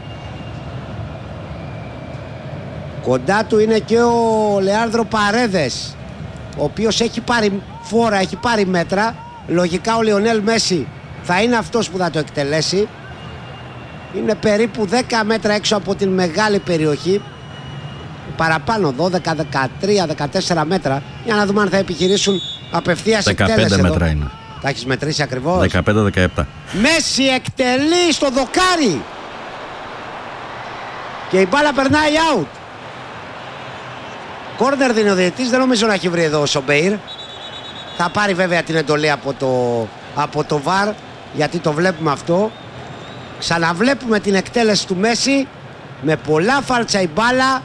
Κοντά του είναι και ο Λεάνδρο Παρέδες, ο οποίος έχει πάρει φόρα, έχει πάρει μέτρα. Λογικά ο Λιονέλ Μέση θα είναι αυτός που θα το εκτελέσει. Είναι περίπου δέκα μέτρα έξω από την μεγάλη περιοχή. Παραπάνω, δώδεκα, δεκατρία, δεκατέσσερα μέτρα. Για να δούμε αν θα επιχειρήσουν απευθείας εκτέλεση. δεκαπέντε μέτρα είναι. Τα έχεις μετρήσει ακριβώς? δεκαπέντε δεκαεπτά. Μέση εκτελεί στο δοκάρι και η μπάλα περνάει out. Κόρνερ δίνει ο διαιτητής. Δεν νομίζω να έχει βρει εδώ ο Σομπέιρ. Θα πάρει βέβαια την εντολή από το, από το βαρ, γιατί το βλέπουμε αυτό. Ξαναβλέπουμε την εκτέλεση του Μέση με πολλά φάλτσα η μπάλα.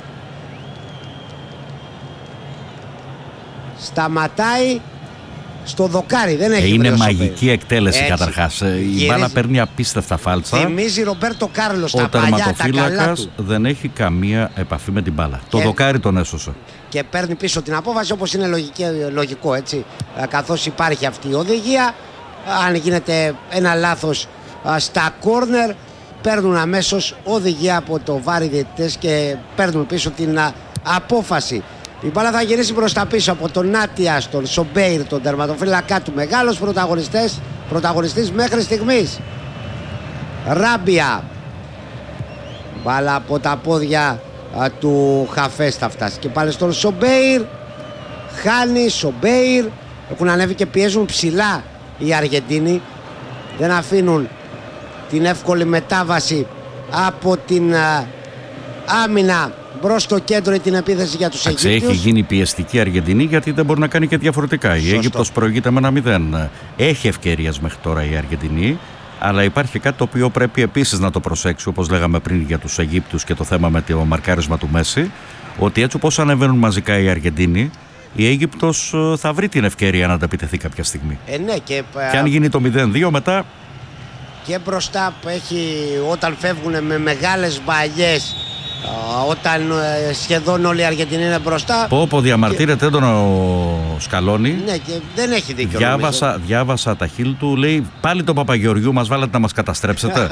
Σταματάει στο δοκάρι. Δεν έχει Είναι βρει μαγική εκτέλεση. Έτσι, καταρχάς. Γυρίζει. Η μπάλα παίρνει απίστευτα φάλτσα. Θυμίζει Ρομπέρτο Κάρλος ο τα παλιά, τα καλά του. Δεν έχει καμία επαφή με την μπάλα. Και... το δοκάρι τον έσωσε. Και παίρνει πίσω την απόφαση, όπως είναι λογική, λογικό, έτσι. Καθώς υπάρχει αυτή η οδηγία, αν γίνεται ένα λάθος στα κόρνερ, παίρνουν αμέσως οδηγία από το βαρ οι διαιτητές και παίρνουν πίσω την απόφαση. Η μπάλα θα γυρίσει προς τα πίσω από τον Νάτια, τον Σομπέιρ, τον τερματοφύλακα του. Μεγάλος πρωταγωνιστές, πρωταγωνιστής μέχρι στιγμής. Ράμπια. Μπάλα από τα πόδια α, του Χαφές θα φτάσει. Και πάλι στον Σομπέιρ. Χάνει, Σομπέιρ. Έχουν ανέβει και πιέζουν ψηλά οι Αργεντίνοι. Δεν αφήνουν την εύκολη μετάβαση από την α, άμυνα προς στο κέντρο ή την επίθεση για τους Αιγύπτιους. Έχει γίνει πιεστική η Αργεντινή, γιατί δεν μπορεί να κάνει και διαφορετικά. Σωστό. Η Αίγυπτος προηγείται με ένα μηδέν. Έχει ευκαιρίες μέχρι τώρα η Αργεντινή, αλλά υπάρχει κάτι το οποίο πρέπει επίσης να το προσέξει, όπως λέγαμε πριν για τους Αιγύπτιους και το θέμα με το μαρκάρισμα του Μέση, ότι έτσι όπως ανεβαίνουν μαζικά οι Αργεντίνοι, η Αίγυπτος θα βρει την ευκαιρία να ανταπιτεθεί κάποια στιγμή. Ε, ναι, και, και αν γίνει το μηδέν δύο μετά. Και μπροστά έχει, όταν φεύγουν με μεγάλες μπαλιές, όταν ε, σχεδόν όλοι οι Αργεντινοί είναι μπροστά. Πω πω διαμαρτύρεται έντονα και... ο Σκαλόνι. Ναι, και δεν έχει δίκιο. Διάβασα, διάβασα τα χείλη του, λέει πάλι το Παπαγεωργιού μας βάλατε να μας καταστρέψετε.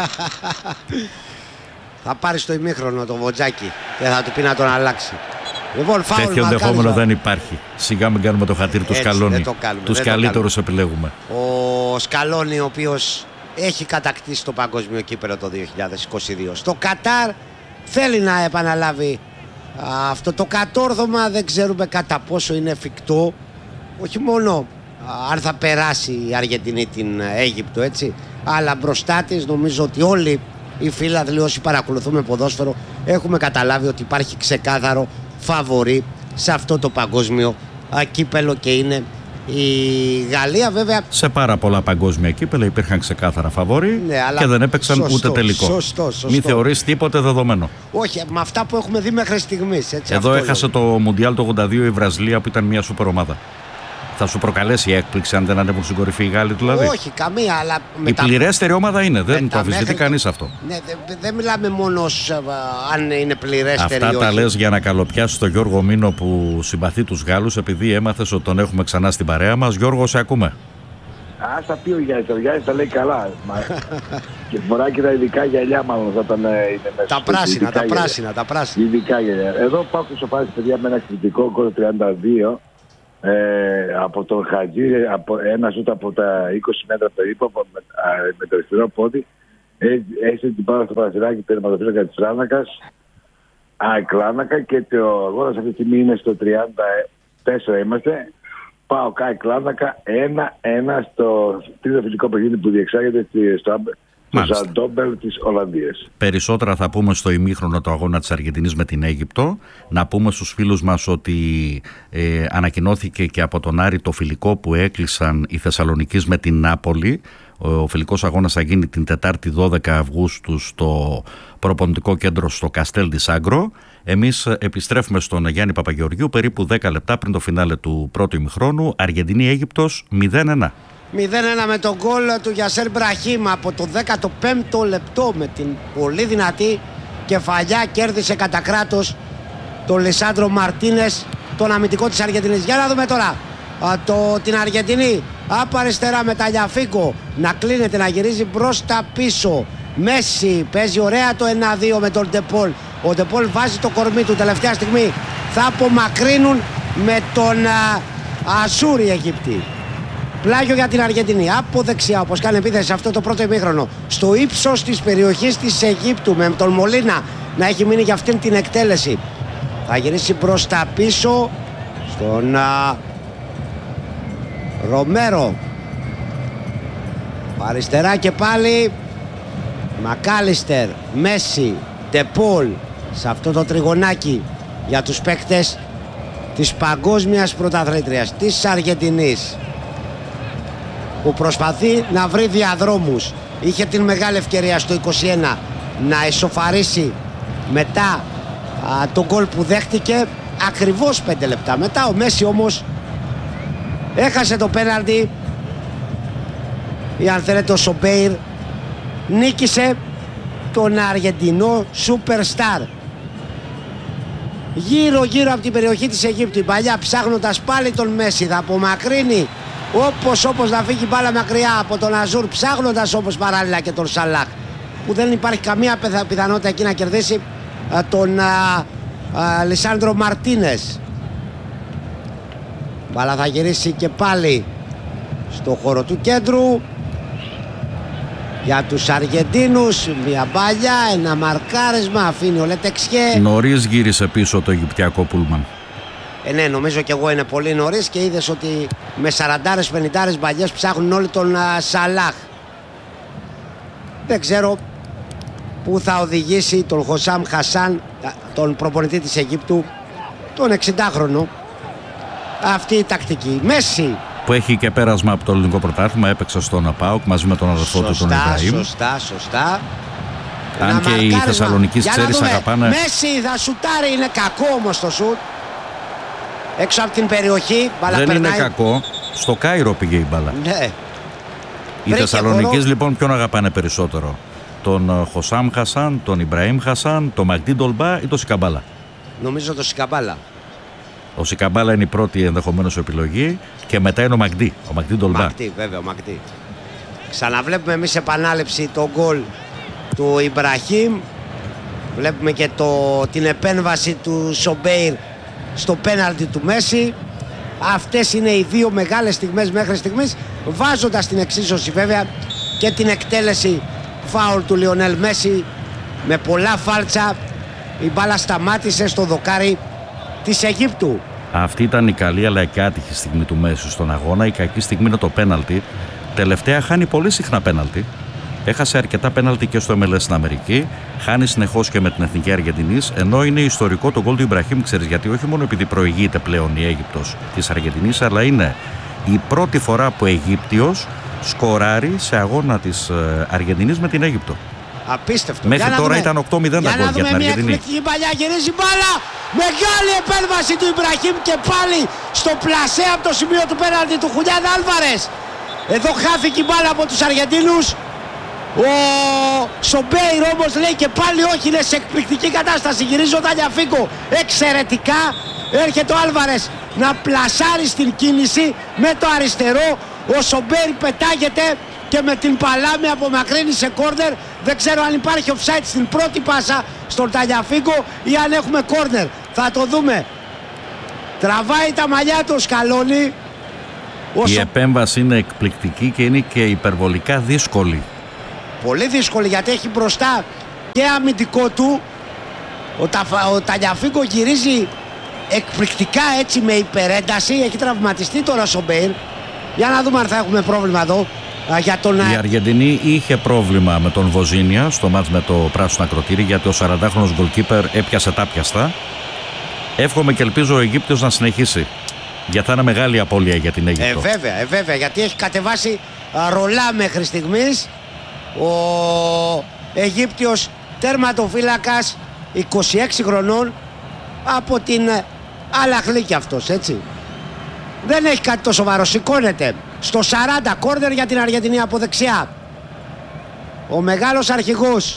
Θα πάρει στο ημίχρονο το Βοτζάκι και θα του πει να τον αλλάξει. Λοιπόν, φάουλ, τέτοιο ενδεχόμενο δεν υπάρχει. Σιγά μην κάνουμε το χατήρι του Σκαλόνι. Τους καλύτερους επιλέγουμε. Ο Σκαλόνι, ο οποίος έχει κατακτήσει το παγκόσμιο κύπελλο το δύο χιλιάδες είκοσι δύο. Στο Κατάρ θέλει να επαναλάβει α, αυτό το κατόρθωμα. Δεν ξέρουμε κατά πόσο είναι εφικτό. Όχι μόνο α, αν θα περάσει η Αργεντινή την Αίγυπτο, έτσι, αλλά μπροστά της νομίζω ότι όλοι οι φίλαθλοι, όσοι παρακολουθούμε ποδόσφαιρο, έχουμε καταλάβει ότι υπάρχει ξεκάθαρο φαβορί σε αυτό το παγκόσμιο α, κύπελλο, και είναι η Γαλλία. Βέβαια, σε πάρα πολλά παγκόσμια κύπελλα υπήρχαν ξεκάθαρα φαβορί, ναι, και δεν έπαιξαν σωστό, ούτε τελικό. Σωστό, σωστό. Μην θεωρείς τίποτε δεδομένο. Όχι, με αυτά που έχουμε δει μέχρι στιγμής. Έτσι, εδώ έχασε λέω. Το Μουντιάλ το ογδόντα δύο η Βραζιλία, που ήταν μια σούπερ ομάδα. Θα σου προκαλέσει η έκπληξη αν δεν ανέβουν στην κορυφή οι Γάλλοι, δηλαδή? Όχι, καμία. Αλλά η τα... πληρέστερη ομάδα είναι, δεν το αμφισβητεί μέχρι... κανείς αυτό. Ναι, δεν δε μιλάμε μόνο αν είναι πληρέστερη. Αυτά τα λες για να καλοπιάσεις τον Γιώργο Μίνο που συμπαθεί τους Γάλλους, επειδή έμαθες ότι τον έχουμε ξανά στην παρέα μας. Γιώργο, σε ακούμε. Ας τα πει ο Γιάννης, ο Γιάννης τα λέει καλά. Και φοράει και τα ειδικά γυαλιά μάλλον όταν είναι μέσα. Τα πράσινα, τα πράσινα, τα πράσινα. Ειδικά γυαλιά. Εδώ πάω στο πάρει παιδιά με ένα εκπληκτικό γκολ τριάντα δύο ε, από τον Χατζή, από, ένα σούτ από τα είκοσι μέτρα περίπου με, με το αριστερό πόδι. Έχει την πάρα στο παραθυράκι τερματοφύλακα της Λάνακας. Α, Κλάνακα και το αγώνας αυτή τη στιγμή είναι στο τριάντα τέσσερα είμαστε. Πάω Κάι Κλάνακα ένα ένα στο τρίτο φυσικό παιχνίδι που διεξάγεται στο Ζαντόμπελ της Ολλανδίας. Περισσότερα θα πούμε στο ημίχρονο το αγώνα της Αργεντινής με την Αίγυπτο. Να πούμε στους φίλους μας ότι ε, ανακοινώθηκε και από τον Άρη το φιλικό που έκλεισαν οι Θεσσαλονικείς με την Νάπολη. Ο φιλικός αγώνας θα γίνει την Τετάρτη δώδεκα Αυγούστου στο προπονητικό κέντρο στο Καστέλ της Άγκρο. Εμείς επιστρέφουμε στον Γιάννη Παπαγεωργίου περίπου δέκα λεπτά πριν το φινάλε του πρώτου ημιχρόνου. Αργεντινή-Αίγυπτος μηδέν ένα. μηδέν ένα με τον γκολ του Γιασέρ Μπραχίμ από το δέκατο πέμπτο λεπτό με την πολύ δυνατή κεφαλιά κέρδισε κατά κράτος τον Λισάντρο Μαρτίνες, τον αμυντικό της Αργεντινής. Για να δούμε τώρα α, το, την Αργεντινή από αριστερά με τα Λιαφίκο να κλείνεται, να γυρίζει μπρος τα πίσω. Μέση παίζει ωραία το ένα δύο με τον Ντεπόλ. Ο Ντεπόλ βάζει το κορμί του, τελευταία στιγμή θα απομακρύνουν με τον α, Ασούρι Αιγύπτη. Πλάγιο για την Αργεντινή από δεξιά, όπως κάνει επίθεση σε αυτό το πρώτο ημίχρονο, στο ύψος της περιοχής της Αιγύπτου, με τον Μολίνα να έχει μείνει για αυτήν την εκτέλεση. Θα γυρίσει προς τα πίσω στον α, Ρομέρο. Αριστερά και πάλι Μακάλιστερ, Μέση, Ντεπόλ, σε αυτό το τριγωνάκι για τους παίκτες της παγκόσμιας πρωταθλήτριας της Αργεντινής, που προσπαθεί να βρει διαδρόμους. Είχε την μεγάλη ευκαιρία στο είκοσι ένα να ισοφαρίσει μετά α, τον γκολ που δέχτηκε ακριβώς πέντε λεπτά μετά. Ο Μέση όμως έχασε το πέναλτι, ή αν θέλετε ο Σομπέιρ νίκησε τον Αργεντινό Superstar. Γύρω γύρω από την περιοχή της Αιγύπτου η παλιά, ψάχνοντας πάλι τον Μέση, θα απομακρύνει όπως όπως να φύγει μπάλα μακριά από τον Αζούρ, ψάχνοντας όπως παράλληλα και τον Σαλάχ, που δεν υπάρχει καμία πιθανότητα εκεί να κερδίσει α, τον α, α, Λισάνδρο Μαρτίνες. Μπάλα θα γυρίσει και πάλι στο χώρο του κέντρου για τους Αργεντίνους. Μια μπάλια, ένα μαρκάρισμα, αφήνει ο Λετεξιέ. Νωρίς γύρισε πίσω το Αιγυπτιακό πούλμαν. Ε, ναι, νομίζω και εγώ είναι πολύ νωρίς, και είδες ότι με σαραντάρες πενηντάρες μπαλιές ψάχνουν όλοι τον α, Σαλάχ. Δεν ξέρω πού θα οδηγήσει τον Χωσάμ Χασάν, τον προπονητή της Αιγύπτου, τον εξηντάχρονο, αυτή η τακτική. Μέση, που έχει και πέρασμα από το ελληνικό πρωτάθλημα, έπαιξε στον ΠΑΟΚ μαζί με τον αδερφό του τον Ιμπραήμ. Σωστά, σωστά. Αν και οι Θεσσαλονικείς, ξέρεις, αγαπάνε. Μέση θα σουτάρει, είναι κακό όμως το σουτ. Έξω από την περιοχή, μπάλα δεν περνάει. Είναι κακό, στο Κάιρο πήγε η μπάλα. Ναι. Οι Θεσσαλονικείς λοιπόν ποιον αγαπάνε περισσότερο? Τον Χωσάμ Χασάν, τον Ιμπραήμ Χασάν, τον Μαγντί Ντολμπά ή τον Σικαμπάλα? Νομίζω τον Σικαμπάλα. Ο Σικαμπάλα είναι η πρώτη ενδεχομένως επιλογή και μετά είναι ο Μαγντί, ο Μαγντί Ντολμπά. Μαγντί, βέβαια, ο Μαγντί. Ξαναβλέπουμε εμείς επανάληψη το γκολ του Ιμπραχήμ. Βλέπουμε και το, την επέμβαση του Σομπέιρ στο πέναλτι του Μέση. Αυτές είναι οι δύο μεγάλες στιγμές μέχρι στιγμής, βάζοντας την εξίσωση βέβαια και την εκτέλεση φάουλ του Λιονέλ Μέση με πολλά φάλτσα. Η μπάλα σταμάτησε στο δοκάρι της Αιγύπτου. Αυτή ήταν η καλή αλλά και άτυχη στιγμή του Μέση στον αγώνα. Η κακή στιγμή είναι το πέναλτι. Τελευταία χάνει πολύ συχνά πέναλτι. Έχασε αρκετά πέναλτι και στο εμ ελ ες στην Αμερική. Χάνει συνεχώς και με την Εθνική Αργεντινής. Ενώ είναι ιστορικό το γκολ του Ιμπραχήμ, ξέρεις γιατί? Όχι μόνο επειδή προηγείται πλέον η Αίγυπτος της Αργεντινής, αλλά είναι η πρώτη φορά που Αιγύπτιος σκοράρει σε αγώνα της Αργεντινής με την Αίγυπτο. Απίστευτο. Μέχρι τώρα δούμε. Ήταν οκτώ μηδέν τα γκολ για την Αργεντινή. Μια εκπληκτική παλιά, γυρίζει μπάλα. Μεγάλη επέμβαση του Ιμπραχήμ και πάλι στο πλασέ από το σημείο του πέναλτι του Χουλιάν Άλβαρες. Εδώ χάθηκε η μπάλα από τους Αργεντίνους. Ο Σομπέιρ όμως λέει και πάλι όχι, είναι σε εκπληκτική κατάσταση. Γυρίζει ο Ταλιαφίκο εξαιρετικά. Έρχεται ο Άλβαρες να πλασάρει στην κίνηση με το αριστερό. Ο Σομπέρι πετάγεται και με την παλάμη απομακρύνει σε κόρνερ. Δεν ξέρω αν υπάρχει offside στην πρώτη πάσα στον Ταλιαφίγκο ή αν έχουμε κόρνερ. Θα το δούμε. Τραβάει τα μαλλιά του ο Σκαλόνι. Η επέμβαση είναι εκπληκτική και είναι και υπερβολικά δύσκολη. Πολύ δύσκολη, γιατί έχει μπροστά και αμυντικό του. Ο, Τα, ο Ταλιαφίγκο γυρίζει εκπληκτικά έτσι με υπερένταση. Έχει τραυματιστεί τώρα ο Σομπέρ. Για να δούμε αν θα έχουμε πρόβλημα εδώ. Για τον... Η Αργεντινή είχε πρόβλημα με τον Βοζίνια στο μάτς με το πράσινο ακροτήρι, γιατί ο σαραντάχρονος γκολκίπερ έπιασε τα πιαστά. Εύχομαι και ελπίζω ο Αιγύπτιος να συνεχίσει, γιατί θα είναι μεγάλη απώλεια για την Αίγυπτο. Ε, βέβαια, ε, βέβαια, γιατί έχει κατεβάσει α, ρολά μέχρι στιγμής ο Αιγύπτιος τερματοφύλακας είκοσι έξι χρονών από την Αλαχλή κι αυτός, έτσι. Δεν έχει κάτι τόσο σοβαρό, σηκώνεται στο σαράντα, κόρνερ για την Αργεντινή από δεξιά. Ο μεγάλος αρχηγός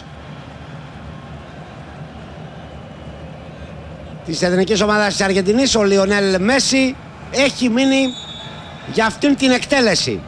της εθνικής ομάδας της Αργεντινής, ο Λιονέλ Μέση, έχει μείνει για αυτήν την εκτέλεση.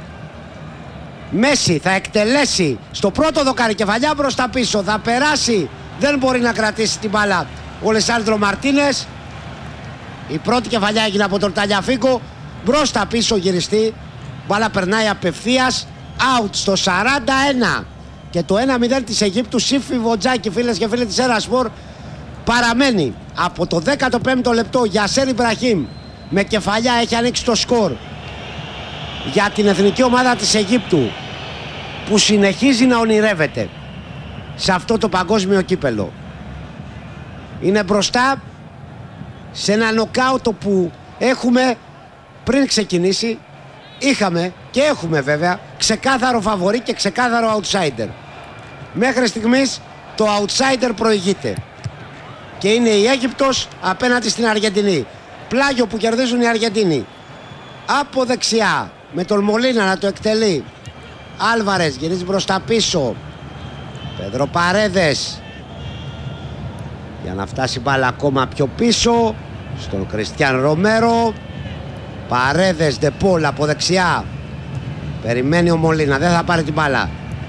Μέση θα εκτελέσει στο πρώτο δοκάρι, κεφαλιά προς τα πίσω, θα περάσει, δεν μπορεί να κρατήσει την μπάλα ο Λεσάνδρο Μαρτίνες. Η πρώτη κεφαλιά έγινε από τον Ταλιαφίγκο, μπρος τα πίσω γυριστή, μπάλα περνάει απευθείας, out στο σαράντα ένα. Και το ένα μηδέν της Αιγύπτου, Σύφη Βοτζάκη, φίλες και φίλοι της Έρασπορ, παραμένει από το δέκατο πέμπτο λεπτό. Γιασέρ Ιμπραχήμ με κεφαλιά έχει ανοίξει το σκορ για την εθνική ομάδα της Αιγύπτου, που συνεχίζει να ονειρεύεται σε αυτό το παγκόσμιο κύπελο. Είναι μπροστά σε ένα νοκάουτ που έχουμε πριν ξεκινήσει. Είχαμε και έχουμε βέβαια ξεκάθαρο φαβορί και ξεκάθαρο outsider. Μέχρι στιγμής το outsider προηγείται και είναι η Αίγυπτος απέναντι στην Αργεντινή. Πλάγιο που κερδίζουν οι Αργεντίνοι από δεξιά με τον Μολίνα να το εκτελεί. Άλβαρες γυρίζει προς τα πίσω. Πέδρο Παρέδες για να φτάσει μπάλα ακόμα πιο πίσω στον Κριστιαν Ρομέρο. Παρέδες, Ντεπόλ από δεξιά. Περιμένει ο Μολίνα, δεν θα πάρει την μπάλα.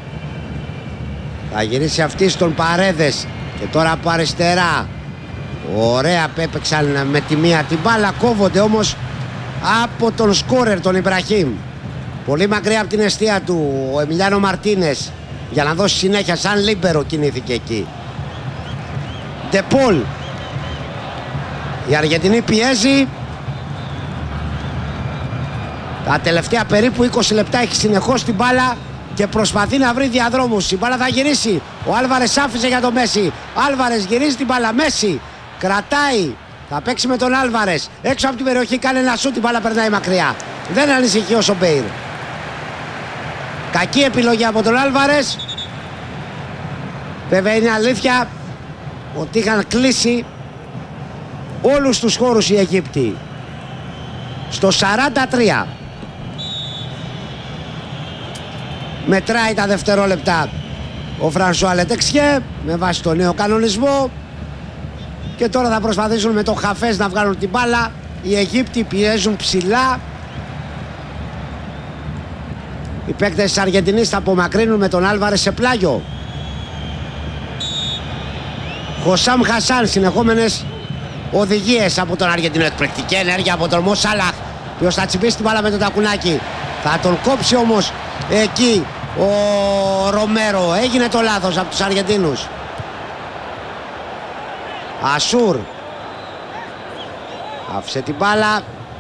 Θα γυρίσει αυτή στον Παρέδες και τώρα από αριστερά. Ωραία, έπαιξαν με τη μία την μπάλα, κόβονται όμως από τον σκόρερ τον Ιμπραχήμ. Πολύ μακριά από την αιστεία του ο Εμιλιάνο Μαρτίνες για να δώσει συνέχεια, σαν λίμπερο κινήθηκε εκεί. Ντεπόλ. Η Αργεντινή πιέζει. Τα τελευταία περίπου είκοσι λεπτά έχει συνεχώς την μπάλα και προσπαθεί να βρει διαδρόμους. Η μπάλα θα γυρίσει. Ο Άλβαρες άφησε για το Μέση. Άλβαρες γυρίζει την μπάλα. Μέση κρατάει. Θα παίξει με τον Άλβαρες. Έξω από την περιοχή κάνει ένα σούτ. Η μπάλα περνάει μακριά. Δεν ανησυχεί ο Σομπέιρ. Κακή επιλογή από τον Άλβαρες. Βέβαια είναι αλήθεια ότι είχαν κλείσει όλους τους χώρους οι Αιγύπτιοι. Στο σαράντα τρία μετράει τα δευτερόλεπτα ο Φρανσουά Λετεξιέ με βάση το νέο κανονισμό. Και τώρα θα προσπαθήσουν με το Χαφές να βγάλουν την μπάλα. Οι Αιγύπτιοι πιέζουν ψηλά. Οι παίκτες της Αργεντινής θα απομακρύνουν με τον Άλβαρες σε πλάγιο. Χωσάμ Χασάν, συνεχόμενες οδηγίες από τον Αργεντινό. Εκπληκτική ενέργεια από τον Μο Σάλαχ, ποιος θα τσιμπήσει την μπάλα με το τακουνάκι. Θα τον κόψει όμως εκεί ο Ρομέρο. Έγινε το λάθος από τους Αργεντίνους. Ασούρ άφησε την μπάλα.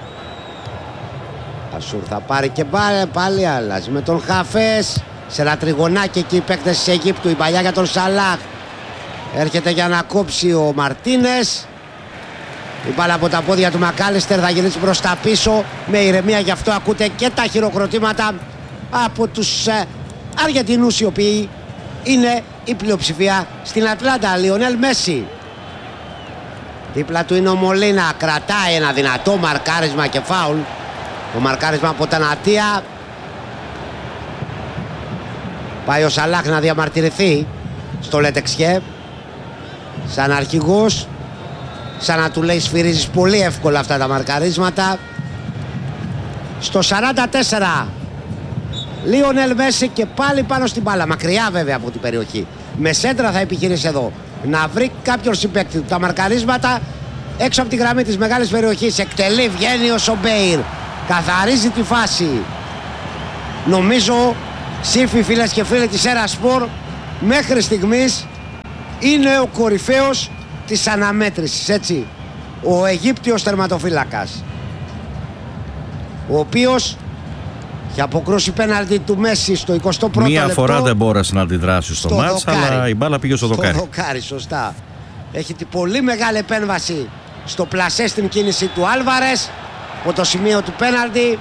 Ασούρ θα πάρει και μπάλα, πάλι αλλάζει με τον Χαφές. Σε ένα τριγωνάκι εκεί οι παίκτες της Αιγύπτου. Η παλιά για τον Σαλάχ. Έρχεται για να κόψει ο Μαρτίνες. Η μπάλα από τα πόδια του Μακάλιστερ θα γυρίσει προς τα πίσω με ηρεμία, γι' αυτό ακούτε και τα χειροκροτήματα από τους ε, Αργεντινούς, οι οποίοι είναι η πλειοψηφία στην Ατλάντα. Λιονέλ Μέση. Δίπλα του είναι ο Μολίνα, κρατάει ένα δυνατό μαρκάρισμα και φάουλ. Το μαρκάρισμα από τα Νατία. Πάει ο Σαλάχ να διαμαρτυρηθεί στο Λετεξιέ σαν αρχηγός, σαν να του λέει σφυρίζεις πολύ εύκολα αυτά τα μαρκαρίσματα. Στο σαράντα τέσσερα Λίονελ Μέση και πάλι πάνω στην μπάλα, μακριά βέβαια από την περιοχή. Με σέντρα θα επιχειρήσει εδώ να βρει κάποιον συμπαίκτη του. Τα μαρκαρίσματα έξω από τη γραμμή της μεγάλης περιοχής. Εκτελεί, βγαίνει ο Σομπέιρ, καθαρίζει τη φάση. Νομίζω, σύμφοι φίλες και φίλοι της Έρα Σπορ, μέχρι στιγμής είναι ο κορυφαίος της αναμέτρησης, έτσι, ο Αιγύπτιος τερματοφύλακας, ο οποίος είχε αποκρούσει πέναλτι του Μέση στο εικοστό πρώτο Μία λεπτό. φορά δεν μπόρεσε να αντιδράσει στο, στο μάτς, αλλά η μπάλα πήγε στο, στο δοκάρι. δοκάρι, σωστά. Έχει την πολύ μεγάλη επέμβαση στο πλασέ στην κίνηση του Άλβαρες από το σημείο του πέναλτι.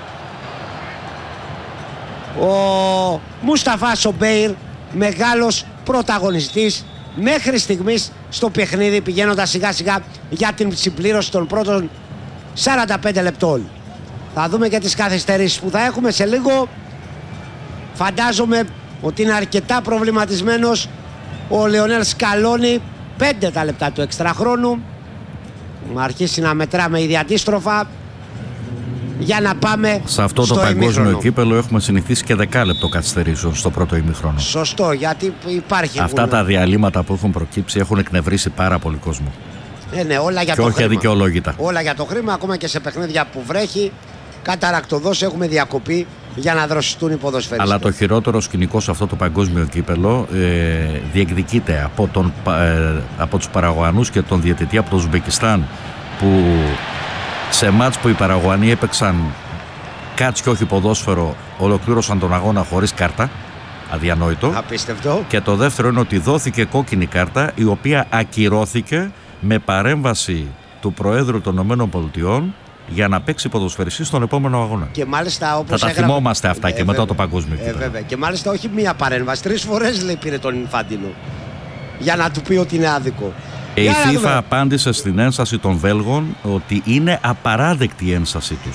Ο Μουσταφά Σομπέιρ, μεγάλος πρωταγωνιστής μέχρι στιγμής στο παιχνίδι, πηγαίνοντας σιγά σιγά για την συμπλήρωση των πρώτων σαράντα πέντε λεπτών. Θα δούμε και τις καθυστερήσεις που θα έχουμε σε λίγο. Φαντάζομαι ότι είναι αρκετά προβληματισμένος ο Λεωνέλ Σκαλόνι. Πέντε τα λεπτά του εξτρά χρόνου. Να αρχίσει να μετράμε ήδη αντίστροφα για να πάμε σε αυτό στο το παγκόσμιο ημίχρονο. Κύπελο έχουμε συνηθίσει και δεκάλεπτο καθυστερήσεων στο πρώτο ημίχρονο. Σωστό, γιατί υπάρχει. Αυτά τα διαλύματα που έχουν προκύψει έχουν εκνευρίσει πάρα πολύ κόσμο. Ε, ναι, όλα για και το όχι χρήμα. αδικαιολόγητα. Όλα για το χρήμα, ακόμα και σε παιχνίδια που βρέχει. Καταρακτοδός έχουμε διακοπή για να δροσιστούν οι ποδοσφαιριστές. Αλλά το χειρότερο σκηνικό σε αυτό το παγκόσμιο κύπελο ε, διεκδικείται από, τον, ε, από τους Παραγουανούς και τον διαιτητή από το Ουσμπεκιστάν, που σε μάτς που οι Παραγουανοί έπαιξαν κάτς και όχι ποδόσφαιρο, ολοκλήρωσαν τον αγώνα χωρίς κάρτα. Αδιανόητο. Απίστευτο. Και το δεύτερο είναι ότι δόθηκε κόκκινη κάρτα, η οποία ακυρώθηκε με παρέμβαση του Προέδρου των ΗΠΑ για να παίξει ποδοσφαιριστή στον επόμενο αγώνα. Και μάλιστα, όπως θα τα έγραφε... θυμόμαστε αυτά ε, και βέβαια. Μετά το παγκόσμιο ε, βέβαια. Και μάλιστα όχι μία παρέμβαση. Τρεις φορές λέει πήρε τον Ινφάντινο για να του πει ότι είναι άδικο. Ε, η FIFA απάντησε στην ένσταση των Βέλγων ότι είναι απαράδεκτη η ένσταση τους.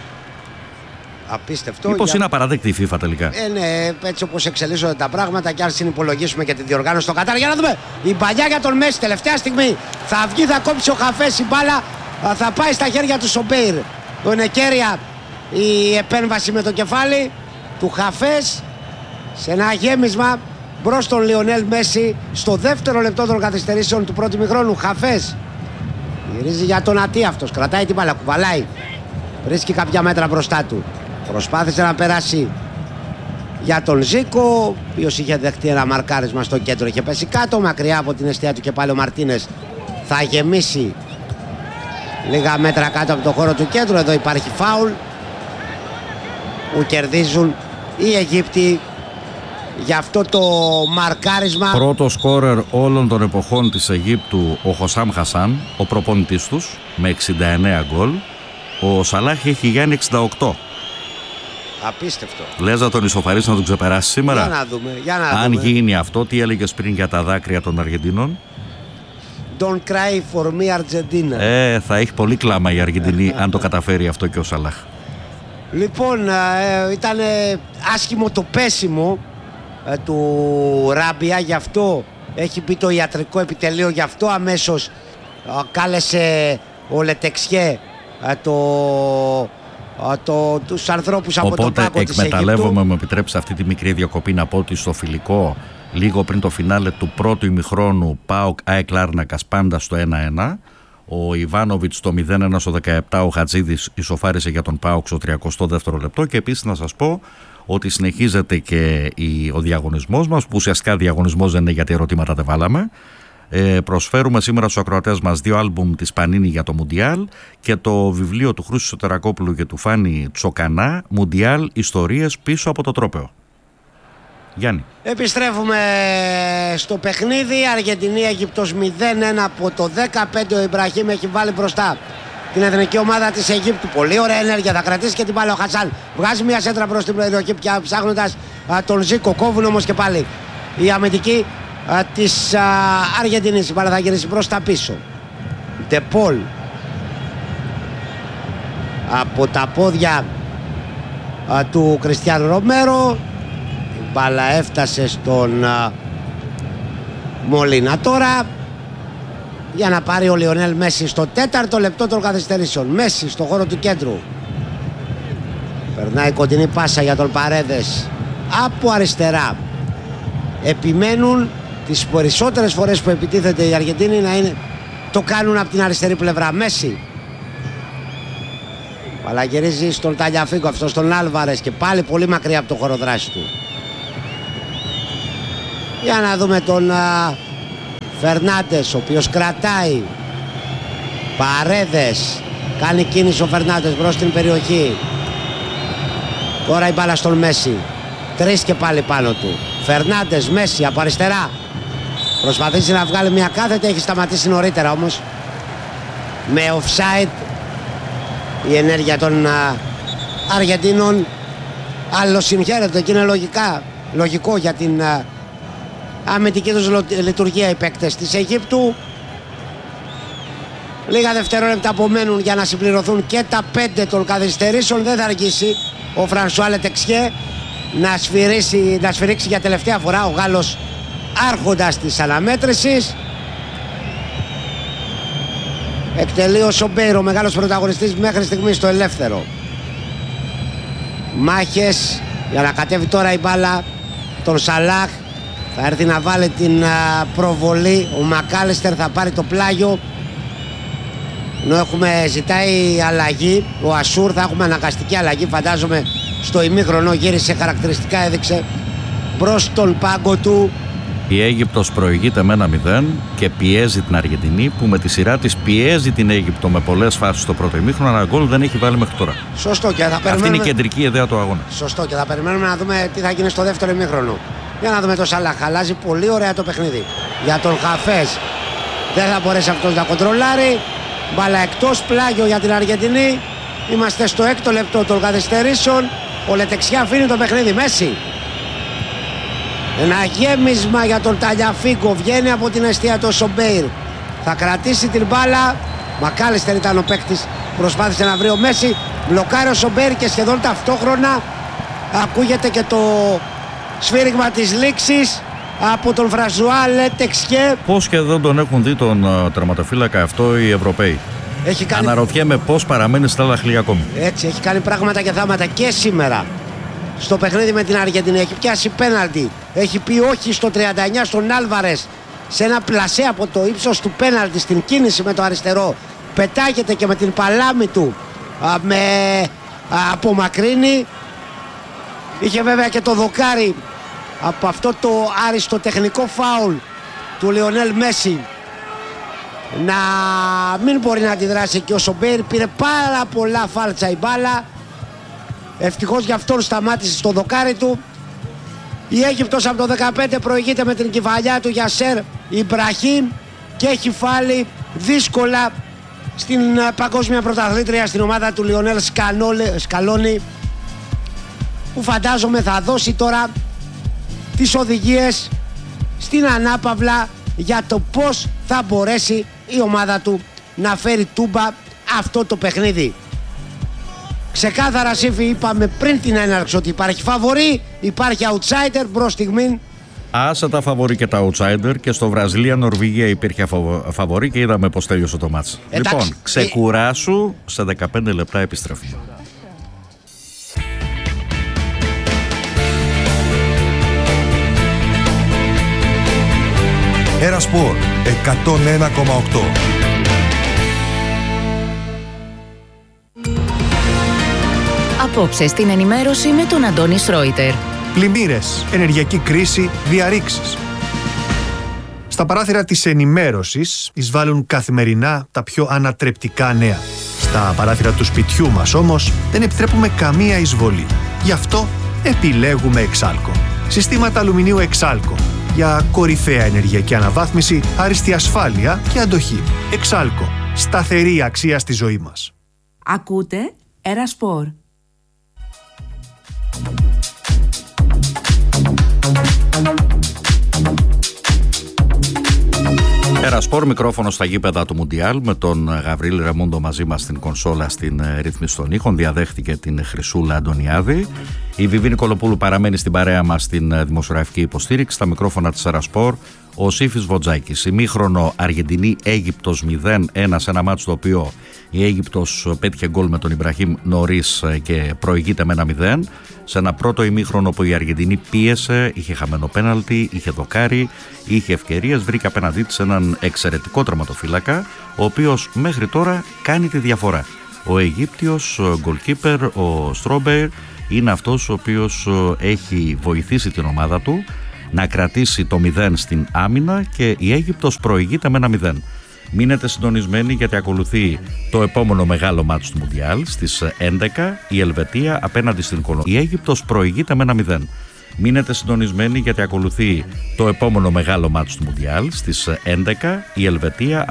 Απίστευτο. Μήπως για... είναι απαράδεκτη η FIFA τελικά. Ε, ναι, έτσι όπως εξελίσσονται τα πράγματα, και αν συνυπολογίσουμε και τη διοργάνωση στο Κατάρ. Για να δούμε. Η παλιά για τον Μέση, τελευταία στιγμή. Θα βγει, θα κόψει ο Χαφές η μπάλα. Θα πάει στα χέρια του Σομπέιρ. Είναι κέρια η επέμβαση με το κεφάλι του Χαφές σε ένα γέμισμα μπρος τον Λιονέλ Μέση στο δεύτερο λεπτό των καθυστερήσεων του πρώτου ημιχρόνου. Χαφές γυρίζει για τον Ατί, αυτός κρατάει την μπάλα, κουβαλάει, βρίσκει κάποια μέτρα μπροστά του, προσπάθησε να περάσει για τον Ζίκο, ο οποίος είχε δεχτεί ένα μαρκάρισμα στο κέντρο, είχε πέσει κάτω μακριά από την αιστεία του, και πάλι ο Μαρτίνες θα γεμίσει λίγα μέτρα κάτω από το χώρο του κέντρου. Εδώ υπάρχει φάουλ που κερδίζουν οι Αιγύπτιοι για αυτό το μαρκάρισμα. Πρώτο σκόρερ όλων των εποχών της Αιγύπτου ο Χωσάμ Χασάν, ο προπονητής τους, με εξήντα εννέα γκολ. Ο Σαλάχ έχει γίνει εξήντα οκτώ. Απίστευτο. Λες να τον ισοφαρίσει, να τον ξεπεράσει σήμερα? Για να δούμε, για να Αν δούμε. γίνει αυτό, τι έλεγες πριν για τα δάκρυα των Αργεντινών? Don't cry for me Argentina. Ε, θα έχει πολύ κλάμα η Αργεντινή αν το καταφέρει αυτό και ο Σαλάχ. Λοιπόν, ε, ήταν άσχημο το πέσιμο ε, του Ράμπια, γι' αυτό έχει μπει το ιατρικό επιτελείο, γι' αυτό αμέσως ε, κάλεσε ο Λετεξιέ ε, το, ε, το, τους ανθρώπους από τον πάγκο της Αιγύπτου. Οπότε εκμεταλλεύομαι, μου επιτρέψει αυτή τη μικρή διακοπή, να πω ότι στο φιλικό, λίγο πριν το φινάλε του πρώτου ημιχρόνου, ΠΑΟΚ ΑΕΚ Λάρνακας πάντα στο ένα ένα. Ο Ιβάνοβιτς στο μηδέν ένα στο δεκαεπτά, ο Χατζίδης ισοφάρισε για τον ΠΑΟΚ στο τριακοστό δεύτερο λεπτό. Και επίσης να σας πω ότι συνεχίζεται και η, ο διαγωνισμός μας, που ουσιαστικά διαγωνισμός δεν είναι, γιατί ερωτήματα δεν βάλαμε. Ε, προσφέρουμε σήμερα στους ακροατές μας δύο άλμπουμ της Πανίνη για το Μουντιάλ και το βιβλίο του Χρήστου Σωτερακόπουλου και του Φάνη Τσοκανά, Μουντιάλ, ιστορίες πίσω από το τρόπαιο. Γιάννη. Επιστρέφουμε στο παιχνίδι. Αργεντινή-Αιγυπτός μηδέν ένα. Από το δεκαπέντε ο Ιμπραχήμ έχει βάλει μπροστά την εθνική ομάδα της Αιγύπτου. Πολύ ωραία ενέργεια, θα κρατήσει και την μπάλα ο Χασάν. Βγάζει μια σέντρα προς την περιοχή πια, ψάχνοντας α, τον Ζίκο. Κόβουν όμως και πάλι η αμυντική α, της α, Αργεντινής. Η μπάλα θα γυρίσει προς τα πίσω. Ντεπόλ από τα πόδια α, του Κριστιάνου Ρομέρο. Η μπάλα έφτασε στον α, Μολίνα τώρα, για να πάρει ο Λιονέλ Μέση στο τέταρτο λεπτό των καθυστερήσεων. Μέση στο χώρο του κέντρου. Περνάει κοντινή πάσα για τον Παρέδες από αριστερά. Επιμένουν τις περισσότερες φορές που επιτίθεται οι Αργεντίνοι να είναι, το κάνουν από την αριστερή πλευρά. Μέση. Παλαγυρίζει στον Ταλιαφίγκο, αυτό στον Άλβαρες και πάλι πολύ μακριά από το χώρο δράση του. Για να δούμε τον α, Φερνάντες, ο οποίος κρατάει. Παρέδες. Κάνει κίνηση ο Φερνάντες μπρος στην περιοχή. Τώρα η μπάλα στον Μέση. Τρεις και πάλι πάνω του. Φερνάντες, Μέση από αριστερά. Προσπαθήσει να βγάλει μια κάθετη, έχει σταματήσει νωρίτερα όμως. Με offside η ενέργεια των α, Αργεντίνων. Αλλοσυγχαίρεται και είναι λογικά, λογικό για την α, αμυντική τους λειτουργία οι παίκτες της Αιγύπτου. Λίγα δευτερόλεπτα απομένουν για να συμπληρωθούν και τα πέντε των καθυστερήσεων. Δεν θα αργήσει ο Φρανσουά Λετεξιέ να σφυρίξει, να σφυρίξει για τελευταία φορά, ο Γάλλος άρχοντας της αναμέτρησης. Εκτελεί ο Σομπέιρο, ο μεγάλος πρωταγωνιστής μέχρι στιγμής στο ελεύθερο. Μάχες για να κατέβει τώρα η μπάλα τον Σαλάχ. Θα έρθει να βάλει την προβολή. Ο Μακάλιστερ θα πάρει το πλάγιο. Ενώ έχουμε, ζητάει αλλαγή ο Ασούρ, θα έχουμε αναγκαστική αλλαγή. Φαντάζομαι στο ημίχρονο γύρισε, χαρακτηριστικά έδειξε προς τον πάγκο του. Η Αίγυπτος προηγείται με ένα μηδέν και πιέζει την Αργεντινή, που με τη σειρά της πιέζει την Αίγυπτο με πολλές φάσεις στο πρώτο ημίχρονο. Ένα γκολ δεν έχει βάλει μέχρι τώρα. Σωστό, και θα περιμένουμε... Αυτή είναι η κεντρική ιδέα του αγώνα. Σωστό, και θα περιμένουμε να δούμε τι θα γίνει στο δεύτερο ημίχρονο. Για να δούμε το Σαλάχ. Αλλάζει πολύ ωραία το παιχνίδι. Για τον Χαφές δεν θα μπορέσει αυτός να κοντρολάρει. Μπάλα εκτός, πλάγιο για την Αργεντινή. Είμαστε στο έκτο λεπτό των καθυστερήσεων. Ο Λετεξιά αφήνει το παιχνίδι. Μέση. Ένα γέμισμα για τον Ταλιαφίγκο. Βγαίνει από την αιστεία του Σομπέιρ. Θα κρατήσει την μπάλα. Μακάλιστερ ήταν ο παίκτης. Προσπάθησε να βρει ο Μέση. Μπλοκάρει ο Σομπέιρ και σχεδόν ταυτόχρονα ακούγεται και το σφύριγμα της λήξης από τον Φρανσουά Λετεξιέ. Πώς και δεν τον έχουν δει τον uh, τερματοφύλακα αυτό οι Ευρωπαίοι. Έχει κάνει... Αναρωτιέμαι πώς παραμένει στα άλλα χλία ακόμη. Έτσι, έχει κάνει πράγματα και θάματα και σήμερα στο παιχνίδι με την Αργεντινή. Έχει πιάσει πέναλτι. Έχει πει όχι στο τριάντα εννιά στον Άλβαρες σε ένα πλασέ από το ύψος του πέναλτι στην κίνηση με το αριστερό. Πετάγεται και με την παλάμη του α, με α, απομακρύνει. Είχε βέβαια και το δοκάρι από αυτό το άριστο τεχνικό φάουλ του Λιονέλ Μέση να μην μπορεί να αντιδράσει, και ο Σομπέιρ πήρε πάρα πολλά φάλτσα η μπάλα. Ευτυχώς για αυτόν σταμάτησε στο δοκάρι του. Η Αίγυπτος από το δεκαπέντε προηγείται με την κεφαλιά του Γιασέρ Ιμπραχήμ και έχει φάλει δύσκολα στην παγκόσμια πρωταθλήτρια, στην ομάδα του Λιονέλ Σκαλόνι, που φαντάζομαι θα δώσει τώρα τις οδηγίες στην ανάπαυλα για το πώς θα μπορέσει η ομάδα του να φέρει τούμπα αυτό το παιχνίδι. Ξεκάθαρα, Σύφη, είπαμε πριν την έναρξη ότι υπάρχει φαβορί, υπάρχει outsider προς στιγμήν. Άσε τα φαβορί και τα outsider, και στο Βραζιλία-Νορβηγία υπήρχε φαβορί και είδαμε πώς τέλειωσε το μάτς. Λοιπόν, ξεκουράσου, σε δεκαπέντε λεπτά επιστρέφουμε. Ερασπορ εκατόν ένα κόμμα οκτώ. Απόψε στην ενημέρωση με τον Αντώνη Σρόιτερ. Πλημμύρες, ενεργειακή κρίση, διαρρήξεις. Στα παράθυρα της ενημέρωσης εισβάλλουν καθημερινά τα πιο ανατρεπτικά νέα. Στα παράθυρα του σπιτιού μας όμως δεν επιτρέπουμε καμία εισβολή. Γι' αυτό επιλέγουμε Εξάλκο. Συστήματα αλουμινίου Εξάλκο. Για κορυφαία ενεργειακή αναβάθμιση, άριστη ασφάλεια και αντοχή. Εξάλκο. Σταθερή αξία στη ζωή μας. Ακούτε Ερασπορ. Ερασπορ, μικρόφωνο στα γήπεδα του Μουντιάλ, με τον Γαβρίλ Ρεμούντο μαζί μας στην κονσόλα, στην ρύθμιση των ήχων. Διαδέχτηκε την Χρυσούλα Αντωνιάδη. Η Βιβί Νικολοπούλου παραμένει στην παρέα μας στην δημοσιογραφική υποστήριξη. Στα μικρόφωνα της Ερασπορ, ο Σύφης Βοτζάκης. Ημίχρονο Αργεντινή-Αίγυπτος μηδέν ένα, σε ένα μάτσο το οποίο η Αίγυπτος πέτυχε γκολ με τον Ιμπραχήμ νωρίς και προηγείται με ένα μηδέν. Σε ένα πρώτο ημίχρονο που η Αργεντινή πίεσε, είχε χαμένο πέναλτι, είχε δοκάρι, είχε ευκαιρίες, βρήκε απέναντί της έναν εξαιρετικό τερματοφύλακα, ο οποίος μέχρι τώρα κάνει τη διαφορά. Ο Αιγύπτιος goalkeeper, ο Στρόμπερ, είναι αυτός ο οποίος έχει βοηθήσει την ομάδα του να κρατήσει το μηδέν στην άμυνα και η Αίγυπτος προηγείται με ένα μηδέν. Μείνετε συντονισμένοι γιατί ακολουθεί το επόμενο μεγάλο μάτσο του Μουντιάλ στις έντεκα, η Ελβετία απέναντι στην Κολομβία. Η Αίγυπτος προηγείται με ένα μηδέν. Μείνετε συντονισμένοι γιατί ακολουθεί το επόμενο μεγάλο μάτσο του Μουντιάλ στις έντεκα, η Ελβετία